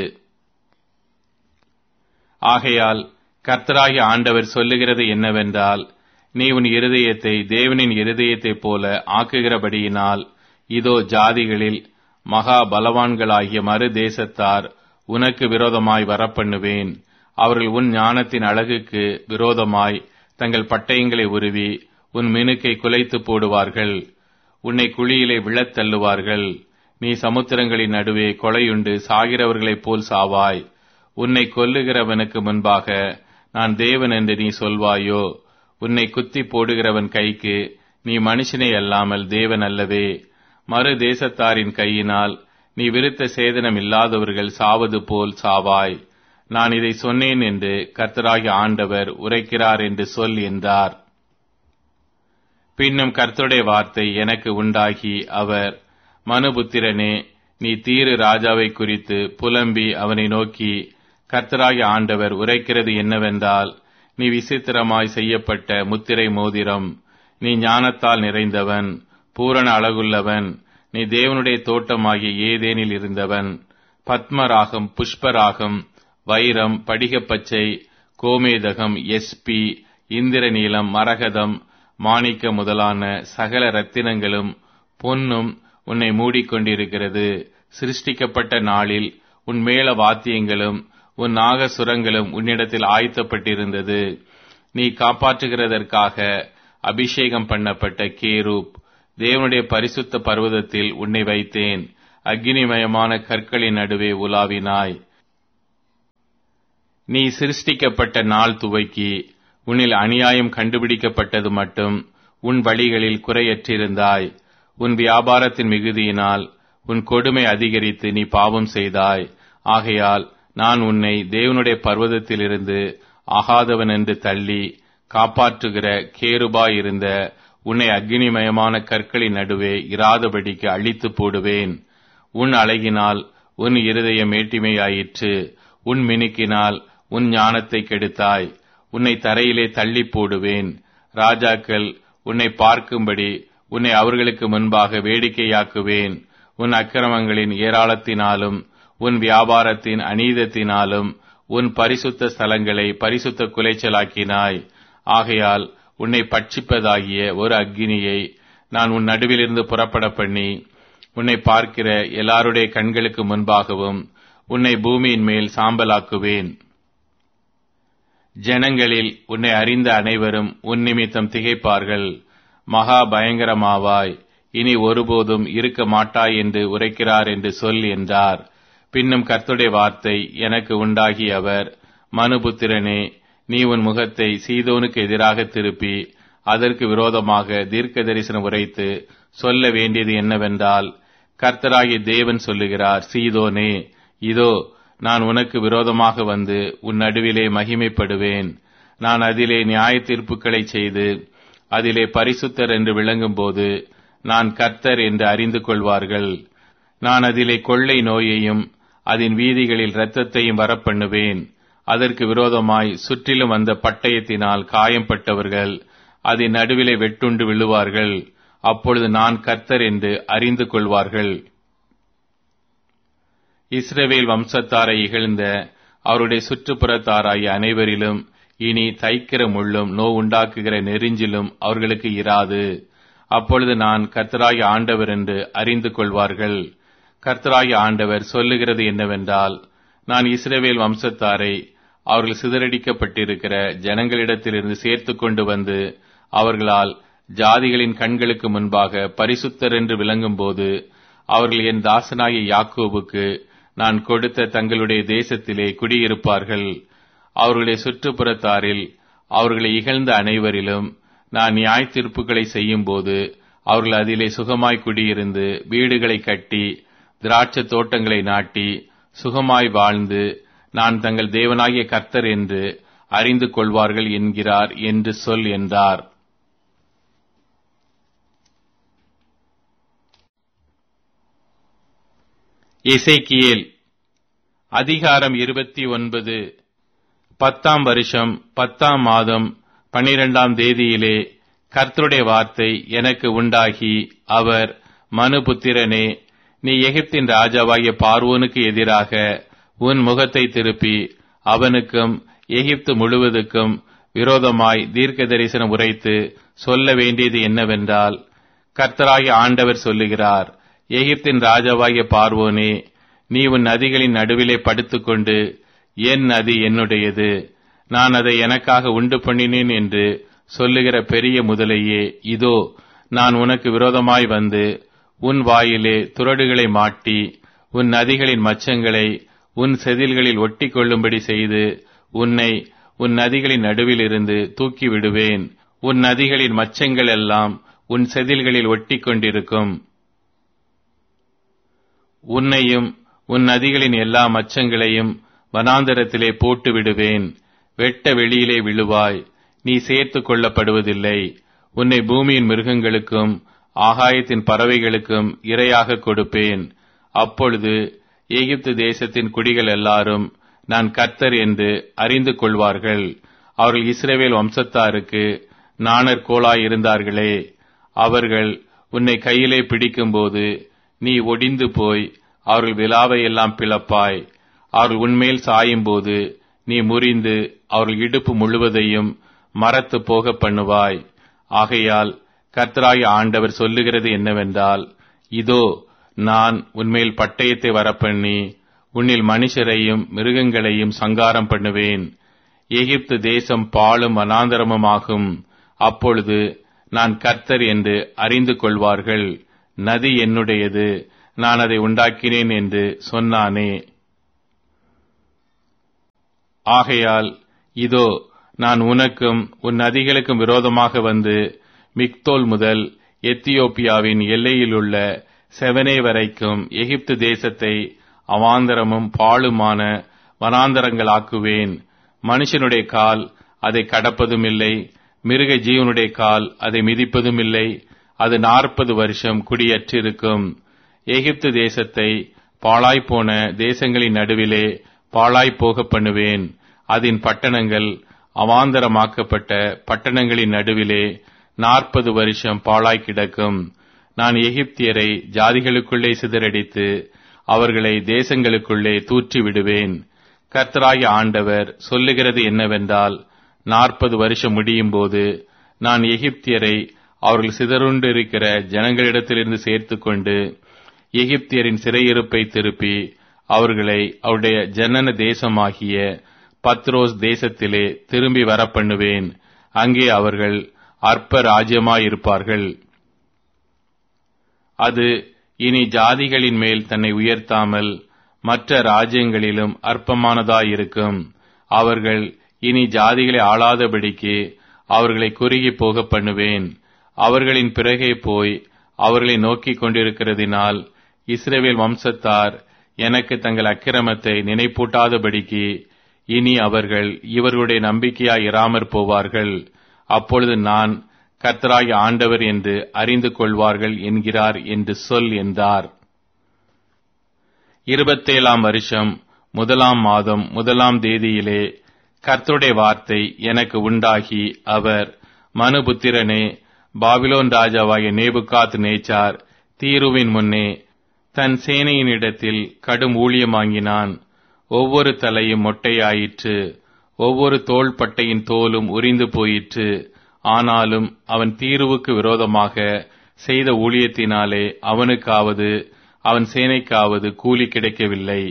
ஆகையால் கர்த்தராகிய ஆண்டவர் சொல்லுகிறது என்னவென்றால், நீ உன் இருதயத்தை தேவனின் இருதயத்தைப் போல ஆக்குகிறபடியினால், இதோ ஜாதிகளில் மகா பலவான்களாகிய மறு தேசத்தார் உனக்கு விரோதமாய் வரப்பண்ணுவேன். அவர்கள் உன் ஞானத்தின் அழகுக்கு விரோதமாய் தங்கள் பட்டயங்களை உருவி உன் மினுக்கை குலைத்து போடுவார்கள். உன்னை குழியிலே விழத் தள்ளுவார்கள். நீ சமுத்திரங்களின் நடுவே கொலையுண்டு சாகிறவர்களைப் போல் சாவாய். உன்னை கொல்லுகிறவனுக்கு முன்பாக நான் தேவன் என்று நீ சொல்வாயோ? உன்னை குத்தி போடுகிறவன் கைக்கு நீ மனுஷனே அல்லாமல் தேவன் அல்லவே. மறு தேசத்தாரின் கையினால் நீ விருத்த சேதனம் இல்லாதவர்கள் சாவது போல் சாவாய். நான் இதை சொன்னேன் என்று கர்த்தராகிய ஆண்டவர் உரைக்கிறார் என்று சொல் என்றார். பின்னும் கர்த்தருடைய வார்த்தை எனக்கு உண்டாகி அவர், மனுபுத்திரனே, நீ தீரு ராஜாவை குறித்து புலம்பி அவனை நோக்கி, கர்த்தராகிய ஆண்டவர் உரைக்கிறது என்னவென்றால், நீ விசித்திரமாய் செய்யப்பட்ட முத்திரை மோதிரம். நீ ஞானத்தால் நிறைந்தவன், பூரண அழகுள்ளவன். நீ தேவனுடைய தோட்டமாகிய ஏதேனில் இருந்தவன். பத்மராகம், புஷ்பராகம், வைரம், படிகப்பச்சை, கோமேதகம், எஸ்பி, இந்திரநீலம், மரகதம், மாணிக்க முதலான சகல ரத்தினங்களும் பொன்னும் உன்னை மூடிக்கொண்டிருக்கிறது. சிருஷ்டிக்கப்பட்ட நாளில் உன் மேள வாத்தியங்களும் உன் நாகசுரங்களும் உன்னிடத்தில் ஆயத்தப்பட்டிருந்தது. நீ காப்பாற்றுகிறதற்காக அபிஷேகம் பண்ணப்பட்ட கேரூப், தேவனுடைய பரிசுத்த பர்வதத்தில் உன்னை வைத்தேன். அக்கினிமயமான கற்களின் நடுவே உலாவினாய். நீ சிருஷ்டிக்கப்பட்ட நாள் துவக்கி உன்னில் அநியாயம் கண்டுபிடிக்கப்பட்டது மட்டும் உன் வழிகளில் குறையற்றிருந்தாய். உன் வியாபாரத்தின் மிகுதியினால் உன் கொடுமை அதிகரித்து நீ பாவம் செய்தாய். ஆகையால் நான் உன்னை தேவனுடைய பர்வதத்திலிருந்து ஆகாதவன் என்று தள்ளி காப்பாற்றுகிற கேருபாயிருந்த உன்னை அக்கினிமயமான கற்களின் நடுவே இராதபடிக்கு அழித்து போடுவேன். உன் அழகினால் உன் இருதயம் மேட்டிமையாயிற்று. உன் மினுக்கினால் உன் ஞானத்தை கெடுத்தாய். உன்னை தரையிலே தள்ளி போடுவேன். ராஜாக்கள் உன்னை பார்க்கும்படி உன்னை அவர்களுக்கு முன்பாக வேடிக்கையாக்குவேன். உன் அக்கிரமங்களின் ஏராளத்தினாலும் உன் வியாபாரத்தின் அநீதத்தினாலும் உன் பரிசுத்த ஸ்தலங்களை பரிசுத்த குலைச்சலாக்கினாய். ஆகையால் உன்னை பட்சிப்பதாகிய ஒரு அக்கினியை நான் உன் நடுவிலிருந்து புறப்பட பண்ணி உன்னை பார்க்கிற எல்லாருடைய கண்களுக்கு முன்பாகவும் உன்னை பூமியின் மேல் சாம்பலாக்குவேன். ஜனங்களில் உன்னை அறிந்த அனைவரும் உன் நிமித்தம் திகைப்பார்கள். மகா பயங்கரமாவாய், இனி ஒருபோதும் இருக்க மாட்டாய் என்று உரைக்கிறார் என்று சொல் என்றார். பின்னும் கர்த்தருடைய வார்த்தை எனக்கு உண்டாகி அவர், மனுபுத்திரனே, நீ உன் முகத்தை சீதோனுக்கு எதிராக திருப்பி அதற்கு விரோதமாக தீர்க்க தரிசனம் உரைத்து சொல்ல வேண்டியது என்னவென்றால், கர்த்தராகிய தேவன் சொல்லுகிறார், சீதோனே, இதோ நான் உனக்கு விரோதமாக வந்து உன் நடுவிலே மகிமைப்படுவேன். நான் அதிலே நியாய தீர்ப்புகளை செய்து அதிலே பரிசுத்தர் என்று விளங்கும் போது நான் கர்த்தர் என்று அறிந்து கொள்வார்கள். நான் அதிலே கொள்ளை நோயையும் அதன் வீதிகளில் இரத்தத்தையும் வரப்பண்ணுவேன். அதற்கு விரோதமாய் சுற்றிலும் வந்த பட்டயத்தினால் காயம்பட்டவர்கள் அதன் நடுவிலே வெட்டுண்டு விழுவார்கள். அப்பொழுது நான் கர்த்தர் என்று அறிந்து கொள்வார்கள். இஸ்ரவேல் வம்சத்தாரை இகழ்ந்த அவருடைய சுற்றுப்புறத்தாராகிய அனைவரிலும் இனி தைக்கிற முள்ளும் நோ உண்டாக்குகிற நெரிஞ்சிலும் அவர்களுக்கு இராது. அப்பொழுது நான் கர்த்தராகிய ஆண்டவர் என்று அறிந்து கொள்வார்கள். கர்த்தராகிய ஆண்டவர் சொல்லுகிறது என்னவென்றால், நான் இஸ்ரவேல் வம்சத்தாரை அவர்கள் சிதறடிக்கப்பட்டிருக்கிற ஜனங்களிடத்திலிருந்து சேர்த்து கொண்டு வந்து அவர்களால் ஜாதிகளின் கண்களுக்கு முன்பாக பரிசுத்தர் என்று விளங்கும் போது அவர்கள் என் தாசனாகிய யாக்கோபுக்கு நான் கொடுத்த தங்களுடைய தேசத்திலே குடியிருப்பார்கள். அவர்களுடைய சுற்றுப்புறத்தாரில் அவர்களை இகழ்ந்த அனைவரிலும் நான் நியாய தீர்ப்புகளை செய்யும் போது அவர்கள் அதிலே சுகமாய் குடியிருந்து வீடுகளை கட்டி திராட்சை தோட்டங்களை நாட்டி சுகமாய் வாழ்ந்து நான் தங்கள் தேவனாகிய கர்த்தர் என்று அறிந்து கொள்வார்கள் என்கிறார் என்று சொல் என்றார். எசேக்கியேல் அதிகாரம் இருபத்தி ஒன்பது. பத்தாம் வருஷம் பத்தாம் மாதம் பனிரெண்டாம் தேதியிலே கர்த்தருடைய வார்த்தை எனக்கு உண்டாகி அவர், மனுபுத்திரனே, நீ எகிப்தின் ராஜாவாகிய பார்வோனுக்கு எதிராக உன் முகத்தை திருப்பி அவனுக்கும் எகிப்து முழுவதுக்கும் விரோதமாய் தீர்க்க தரிசனம் உரைத்து சொல்ல வேண்டியது என்னவென்றால், கர்த்தராகிய ஆண்டவர் சொல்லுகிறார், எகிப்தின் ராஜாவாகிய பார்வோனே, நீ உன் நதிகளின் நடுவிலே படுத்துக்கொண்டு என் நதி என்னுடையது, நான் அதை எனக்காக உண்டு பண்ணினேன் என்று சொல்லுகிற பெரிய முதலையே, இதோ நான் உனக்கு விரோதமாய் வந்து உன் வாயிலே துறடுகளை மாட்டி உன் நதிகளின் மச்சங்களை உன் செதில்களில் ஒட்டி கொள்ளும்படி செய்து உன்னை உன் நதிகளின் நடுவில் இருந்து தூக்கி விடுவேன். உன் நதிகளின் மச்சங்கள் எல்லாம் உன் செதில்களில் ஒட்டி கொண்டிருக்கும். உன்னையும் உன் நதிகளின் எல்லா மச்சங்களையும் வனாந்தரத்திலே போட்டு விடுவேன். வெட்ட வெளியிலே விழுவாய், நீ சேர்த்து கொள்ளப்படுவதில்லை. உன்னை பூமியின் மிருகங்களுக்கும் ஆகாயத்தின் பறவைகளுக்கும் இரையாக கொடுப்பேன். அப்பொழுது எகிப்து தேசத்தின் குடிகள் எல்லாரும் நான் கர்த்தர் என்று அறிந்து கொள்வார்கள். அவர்கள் இஸ்ரவேல் வம்சத்தாருக்கு நாணர் கோலாயிருந்தார்களே, அவர்கள் உன்னை கையிலே பிடிக்கும்போது நீ ஒடிந்து போய் அவர்கள் விலாவை எல்லாம் பிளப்பாய். அவர்கள் உன்மேல் சாயும் போது நீ முறிந்து அவர்கள் இடுப்பு முழுவதையும் மரத்து போக பண்ணுவாய். ஆகையால் கர்த்தராகிய ஆண்டவர் சொல்லுகிறது என்னவென்றால், இதோ நான் உன்மேல் பட்டயத்தை வரப்பண்ணி உன்னில் மனுஷரையும் மிருகங்களையும் சங்காரம் பண்ணுவேன். எகிப்து தேசம் பாழும் வனாந்தரமுமாகும். அப்பொழுது நான் கர்த்தர் என்று அறிந்து கொள்வார்கள். நதி என்னுடையது, நான் அதை உண்டாக்கினேன் என்று சொன்னானே. ஆகையால் இதோ, நான் உனக்கும் உன் நதிகளுக்கும் விரோதமாக வந்து மிக்தோல் முதல் எத்தியோப்பியாவின் எல்லையிலுள்ள செவனே வரைக்கும் எகிப்து தேசத்தை அவாந்தரமும் பாழுமான வனாந்தரங்களாக்குவேன். மனுஷனுடைய கால் அதை கடப்பதும் இல்லை, மிருக ஜீவனுடைய கால் அதை மிதிப்பதும் இல்லை. அது நாற்பது வருஷம் குடியற்றிருக்கும். எகிப்து தேசத்தை பாழாய்ப்போன தேசங்களின் நடுவிலே பாழாய்ப்போக பண்ணுவேன். அதன் பட்டணங்கள் அவாந்தரமாக்கப்பட்ட பட்டணங்களின் நடுவிலே நாற்பது வருஷம் பாழாய் கிடக்கும். நான் எகிப்தியரை ஜாதிகளுக்குள்ளே சிதறடித்து அவர்களை தேசங்களுக்குள்ளே தூற்றி விடுவேன். கர்த்தராகிய ஆண்டவர் சொல்லுகிறது என்னவென்றால், நாற்பது வருஷம் முடியும் போது நான் எகிப்தியரை அவர்கள் சிதறுண்டிருக்கிற ஜனங்களிடத்திலிருந்து சேர்த்து கொண்டு எகிப்தியரின் சிறையிருப்பை திருப்பி அவர்களை அவருடைய ஜனன தேசமாகிய பத்ரோஸ் தேசத்திலே திரும்பி வரப்பண்ணுவேன். அங்கே அவர்கள் அற்ப ராஜ்யமாயிருப்பார்கள். அது இனி ஜாதிகளின் மேல் தன்னை உயர்த்தாமல் மற்ற ராஜ்யங்களிலும் அற்பமானதாயிருக்கும். அவர்கள் இனி ஜாதிகளை ஆளாதபடிக்கு அவர்களை குறுகி போக பண்ணுவேன். அவர்களின் பிறகே போய் அவர்களை நோக்கிக் கொண்டிருக்கிறதினால் இஸ்ரவேல் வம்சத்தார் எனக்கு தங்கள் அக்கிரமத்தை நினைப்பூட்டாதபடிக்கு இனி அவர்கள் இவர்களுடைய நம்பிக்கையாய் இராமற் போவார்கள். அப்பொழுது நான் கர்த்தராகிய ஆண்டவர் என்று அறிந்து கொள்வார்கள் என்கிறார் என்று சொல் என்றார். இருபத்தேழாம் வருஷம் முதலாம் மாதம் முதலாம் தேதியிலே கர்த்தருடைய வார்த்தை எனக்கு உண்டாகி, அவர், மனுபுத்திரனே, பாபிலோன் ராஜாவாகிய நேபுகாத் நேச்சார் தீருவின் முன்னே தன் சேனையினிடத்தில் கடும் ஊழியம் வாங்கினான். ஒவ்வொரு தலையும் மொட்டையாயிற்று, ஒவ்வொரு தோள்பட்டையின் தோலும் உரிந்து போயிற்று. ஆனாலும் அவன் தீருவுக்கு விரோதமாக செய்த ஊழியத்தினாலே அவனுக்காவது அவன் சேனைக்காவது கூலி கிடைக்கவில்லை.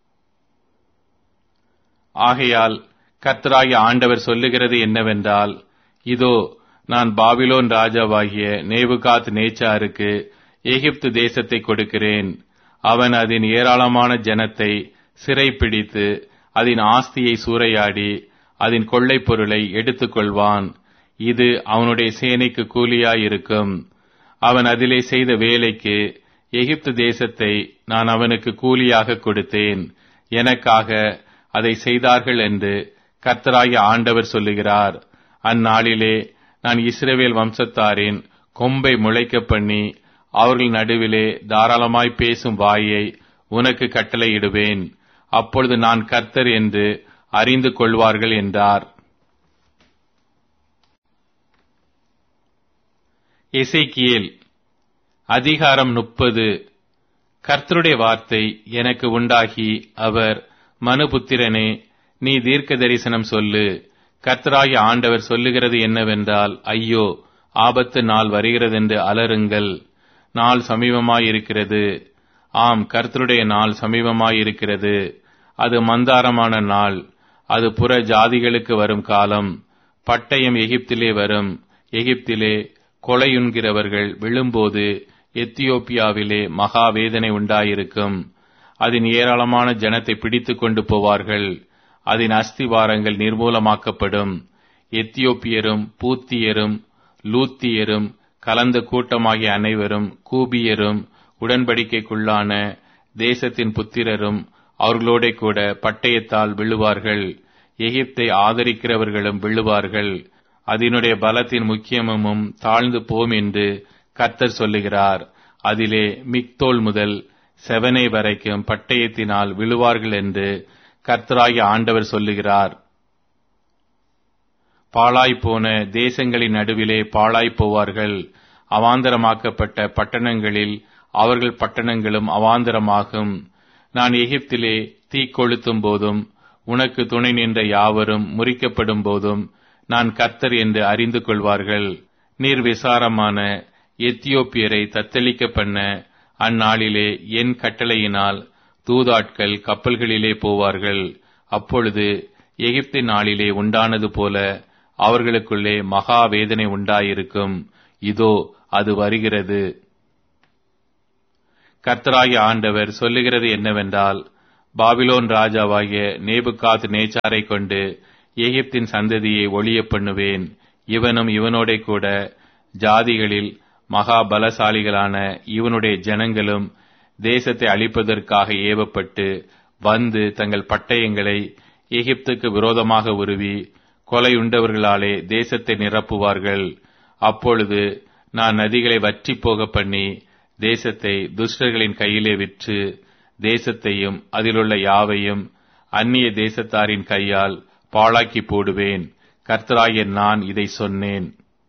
ஆகையால் கர்த்தராகிய ஆண்டவர் சொல்லுகிறது என்னவென்றால், இதோ, நான் பாபிலோன் ராஜாவாகிய நேபுகாத் நேச்சாருக்கு எகிப்து தேசத்தை கொடுக்கிறேன். அவன் அதன் ஏராளமான ஜனத்தை சிறைப்பிடித்து அதன் ஆஸ்தியை சூறையாடி அதன் கொள்ளைப் பொருளை எடுத்துக் கொள்வான். இது அவனுடைய சேனைக்கு கூலியாயிருக்கும். அவன் அதிலே செய்த வேலைக்கு எகிப்து தேசத்தை நான் அவனுக்கு கூலியாக கொடுத்தேன். எனக்காக அதை செய்தார்கள் என்று கர்த்தராகிய ஆண்டவர் சொல்லுகிறார். அந்நாளிலே நான் இஸ்ரவேல் வம்சத்தாரின் கொம்பை முளைக்க பண்ணி அவர்கள் நடுவிலே தாராளமாய் பேசும் வாயை உனக்கு கட்டளையிடுவேன். அப்பொழுது நான் கர்த்தர் என்று அறிந்து கொள்வார்கள் என்றார். எசேக்கியேல் அதிகாரம் முப்பது. கர்த்தருடைய வார்த்தை எனக்கு உண்டாகி, அவர், மனுபுத்திரனே, நீ தீர்க்க தரிசனம் சொல்லு. கர்த்தராகிய ஆண்டவர் சொல்லுகிறது என்னவென்றால், ஐயோ, ஆபத்து நாள் வருகிறதென்று அலறுங்கள். நாள் சமீபமாயிருக்கிறது. ஆம், கர்த்தருடைய நாள் சமீபமாயிருக்கிறது. அது மந்தாரமான நாள். அது புற ஜாதிகளுக்கு வரும் காலம். பட்டயம் எகிப்திலே வரும். எகிப்திலே கொலையுண்கிறவர்கள் விழும்போது எத்தியோப்பியாவிலே மகா வேதனை உண்டாயிருக்கும். அதன் ஏராளமான ஜனத்தை பிடித்துக் கொண்டு போவார்கள். அதன் அஸ்திவாரங்கள் நிர்மூலமாக்கப்படும். எத்தியோப்பியரும் பூத்தியரும் லூத்தியரும் கலந்த கூட்டமாகிய அனைவரும் கூபியரும் உடன்படிக்கைக்குள்ளான தேசத்தின் புத்திரரும் அவர்களோட கூட பட்டயத்தால் விழுவார்கள். எகிப்தை ஆதரிக்கிறவர்களும் விழுவார்கள். அதனுடைய பலத்தின் முக்கியமும் தாழ்ந்து போம் என்று கர்த்தர் சொல்லுகிறார். அதிலே மிக்தோல் முதல் செவனே வரைக்கும் பட்டயத்தினால் விழுவார்கள் என்று கர்த்தராகிய ஆண்டவர் சொல்லுகிறார். பாழாய்ப்போன தேசங்களின் நடுவிலே பாழாய்ப் போவார்கள். அவாந்தரமாக்கப்பட்ட பட்டணங்களில் அவர்கள் பட்டணங்களும் அவாந்தரமாகும். நான் எகிப்திலே தீ கொளுத்தும் போதும் உனக்கு துணை நின்ற யாவரும் முறிக்கப்படும் போதும் நான் கர்த்தர் என்று அறிந்து கொள்வார்கள். நீர் விசாரமான எத்தியோப்பியரை தத்தளிக்க பண்ண அந்நாளிலே என் கட்டளையினால் தூதாட்கள் கப்பல்களிலே போவார்கள். அப்பொழுது எகிப்தின் நாளிலே உண்டானது போல அவர்களுக்குள்ளே மகா வேதனை உண்டாயிருக்கும். இதோ அது வருகிறது. கர்த்தராகிய ஆண்டவர் சொல்லுகிறது என்னவென்றால், பாபிலோன் ராஜாவாகிய நேபுகாத் நேச்சாரை கொண்டு எகிப்தின் சந்ததியை ஒழிய பண்ணுவேன். இவனும் இவனோட கூட ஜாதிகளில் மகா பலசாலிகளான இவனுடைய ஜனங்களும் தேசத்தை அழிப்பதற்காக ஏவப்பட்டு வந்து தங்கள் பட்டயங்களை எகிப்துக்கு விரோதமாக உருவி கொலையுண்டவர்களாலே தேசத்தை நிரப்புவார்கள். அப்பொழுது நான் நதிகளை வற்றி போக பண்ணி தேசத்தை துஷ்டர்களின் கையிலே விற்று தேசத்தையும் அதிலுள்ள யாவையும் அந்நிய தேசத்தாரின் கையால் பாழாக்கி போடுவேன். கர்த்தராகிய நான் இதை சொன்னேன்.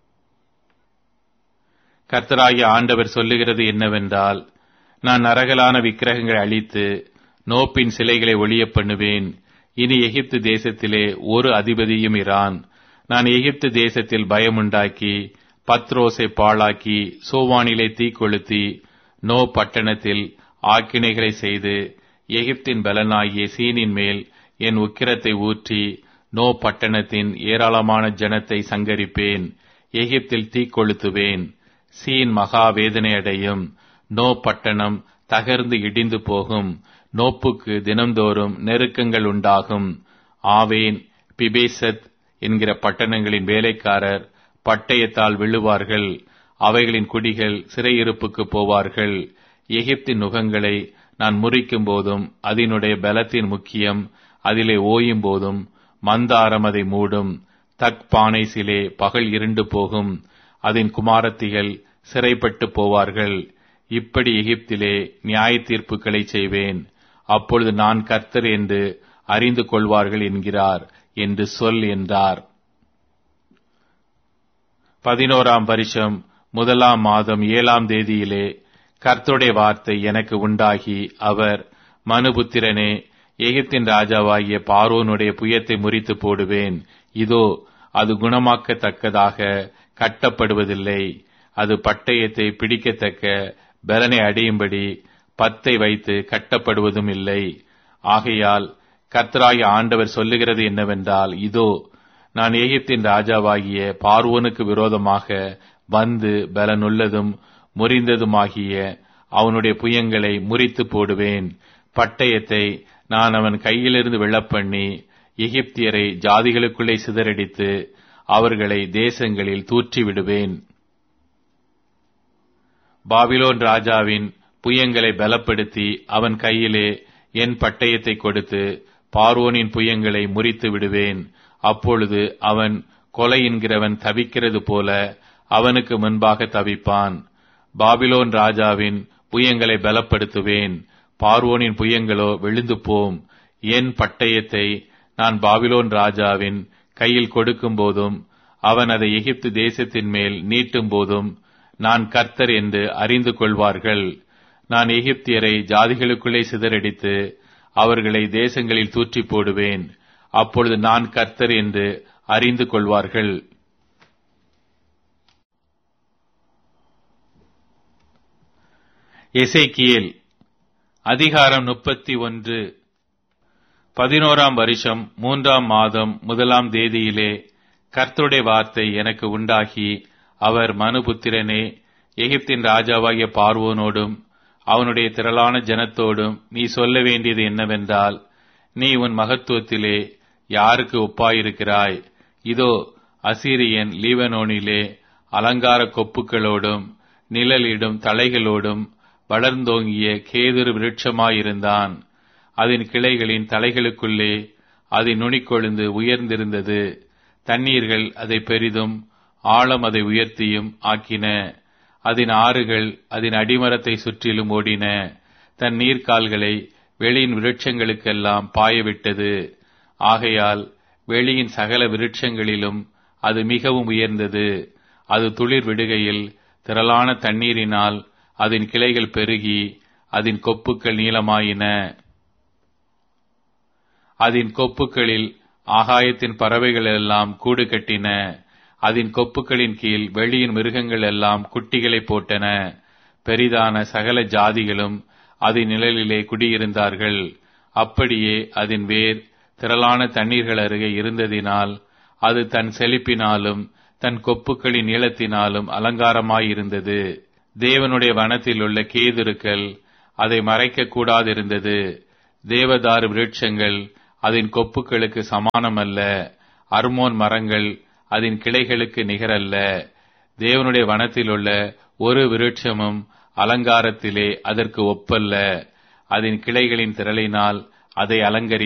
கர்த்தராகிய ஆண்டவர் சொல்லுகிறது என்னவென்றால், நான் நரகலான விக்கிரகங்களை அழித்து நோப்பின் சிலைகளை ஒழிய பண்ணுவேன். இனி எகிப்து தேசத்திலே ஒரு அதிபதியும் இரான். நான் எகிப்து தேசத்தில் பயமுண்டாக்கி பத்ரோசை பாழாக்கி சோவானிலே தீக்கொளுத்தி நோ பட்டணத்தில் ஆக்கினைகளை செய்து எகிப்தின் பலனாகிய சீனின் மேல் என் உக்கிரத்தை ஊற்றி நோ பட்டணத்தின் ஏராளமான ஜனத்தை சங்கரிப்பேன். எகிப்தில் தீக்கொளுத்துவேன். சீன் மகா வேதனையடையும். நோ பட்டணம் தகர்ந்து இடிந்து போகும். நோப்புக்கு தினம்தோறும் நெருக்கங்கள் உண்டாகும். ஆவேன், பிபேசத் என்கிற பட்டணங்களின் வேலைக்காரர் பட்டயத்தால் விழுவார்கள். அவைகளின் குடிகள் சிறையிருப்புக்கு போவார்கள். எகிப்தின் நுகங்களை நான் முறிக்கும் போதும் அதனுடைய பலத்தின் முக்கியம் அதிலே ஓயும் போதும் மந்தாரம் அதை மூடும். தக் பானைசிலே பகல் இருண்டு போகும். அதன் குமாரத்திகள் சிறைப்பட்டு போவார்கள். இப்படி எகிப்திலே நியாய தீர்ப்புகளை செய்வேன். அப்பொழுது நான் கர்த்தர் என்று அறிந்து கொள்வார்கள் என்கிறார் என்று சொல் என்றார். பதினோராம் வருஷம் முதலாம் மாதம் ஏழாம் தேதியிலே கர்த்தருடைய வார்த்தை எனக்கு உண்டாகி, அவர், மனுபுத்திரனே, எகிப்தின் ராஜாவாகிய பார்வோனுடைய புயத்தை முறித்து போடுவேன். இதோ அது குணமாக்கத்தக்கதாக கட்டப்படுவதில்லை. அது பட்டயத்தை பிடிக்கத்தக்க பலனை அடையும்படி பத்தை வைத்து கட்டப்படுவதும் இல்லை. ஆகையால் கர்த்தராகிய ஆண்டவர் சொல்லுகிறது என்னவென்றால், இதோ நான் எகிப்தின் ராஜாவாகிய பார்வோனுக்கு விரோதமாக வந்து பலனுள்ளதும் முறிந்ததுமாகிய அவனுடைய புயங்களை முறித்து போடுவேன். பட்டயத்தை நான் அவன் கையிலிருந்து விழப்பண்ணி எகிப்தியரை ஜாதிகளுக்குள்ளே சிதறடித்து அவர்களை தேசங்களில் தூற்றி விடுவேன். பாபிலோன் ராஜாவின் புயங்களை பலப்படுத்தி அவன் கையிலே என் பட்டயத்தை கொடுத்து பார்வோனின் புயங்களை முறித்து விடுவேன். அப்பொழுது அவன் கொலை என்கிறவன் தவிக்கிறது போல அவனுக்கு முன்பாக தவிப்பான். பாபிலோன் ராஜாவின் புயங்களை பலப்படுத்துவேன். பார்வோனின் புயங்களோ விழுந்து போம். என் பட்டயத்தை நான் பாபிலோன் ராஜாவின் கையில் கொடுக்கும் போதும் அவன் அதை எகிப்து தேசத்தின் மேல் நீட்டும் போதும் நான் கர்த்தர் என்று அறிந்து கொள்வார்கள். நான் எகிப்தியரை ஜாதிகளுக்குள்ளே சிதறடித்து அவர்களை தேசங்களில் தூற்றி போடுவேன். அப்பொழுது நான் கர்த்தர் என்று அறிந்து கொள்வார்கள். எசேக்கியேல் அதிகாரம் முப்பத்தி ஒன்று. பதினோராம் வருஷம் மூன்றாம் மாதம் முதலாம் தேதியிலே கர்த்தருடைய வார்த்தை எனக்கு உண்டாகி, அவர், மனுபுத்திரனே, எகிப்தின் ராஜாவாகிய பார்வோனோடும் அவனுடைய திரளான ஜனத்தோடும் நீ சொல்ல வேண்டியது என்னவென்றால், நீ உன் மகத்துவத்திலே யாருக்கு ஒப்பாயிருக்கிறாய்? இதோ அசீரியன் லீபனோனிலே அலங்கார கொப்புக்களோடும் நிழலிடும் தலைகளோடும் வளர்ந்தோங்கிய கேதுரு விருட்சமாயிருந்தான். அதன் கிளைகளின் தலைகளுக்குள்ளே அதன் நுனிக்கொழுந்து உயர்ந்திருந்தது. தண்ணீர்கள் அதை பெரிதும் ஆழம் அதை உயர்த்தியும் ஆக்கின. அதன் ஆறுகள் அதன் அடிமரத்தை சுற்றிலும் ஓடின. தன் நீர்க்கால்களை வெளியின் விருட்சங்களுக்கெல்லாம் பாயவிட்டது. ஆகையால் வெளியின் சகல விருட்சங்களிலும் அது மிகவும் உயர்ந்தது. அது துளிர் விடுகையில் திரளான தண்ணீரினால் அதன் கிளைகள் பெருகி அதன் கொப்புக்கள் நீளமாயின. அதன் கொப்புக்களில் ஆகாயத்தின் பறவைகள் எல்லாம் கூடு கட்டின. அதன் கொப்புக்களின் கீழ் வெளியின் மிருகங்கள் எல்லாம் குட்டிகளை போட்டன. பெரிதான சகல ஜாதிகளும் அதன் நிழலிலே குடியிருந்தார்கள். அப்படியே அதன் வேர் திரளான தண்ணீர்கள் அருகே இருந்ததினால் அது தன் செழிப்பினாலும் தன் கொப்புக்களின் நீளத்தினாலும் அலங்காரமாயிருந்தது. தேவனுடைய வனத்தில் உள்ள கேதுருக்கள் அதை மறைக்க கூடாதிருந்தது. தேவதாரு விருட்சங்கள் அதன் கொப்புக்களுக்கு சமானமல்ல. அர்மோன் மரங்கள் அதன் கிளைகளுக்கு நிகரல்ல. தேவனுடைய வனத்தில் உள்ள ஒரு விருட்சமும் அலங்காரத்திலே அதற்கு ஒப்பல்ல. அதன் கிளைகளின் திரளினால் அதை அலங்கரி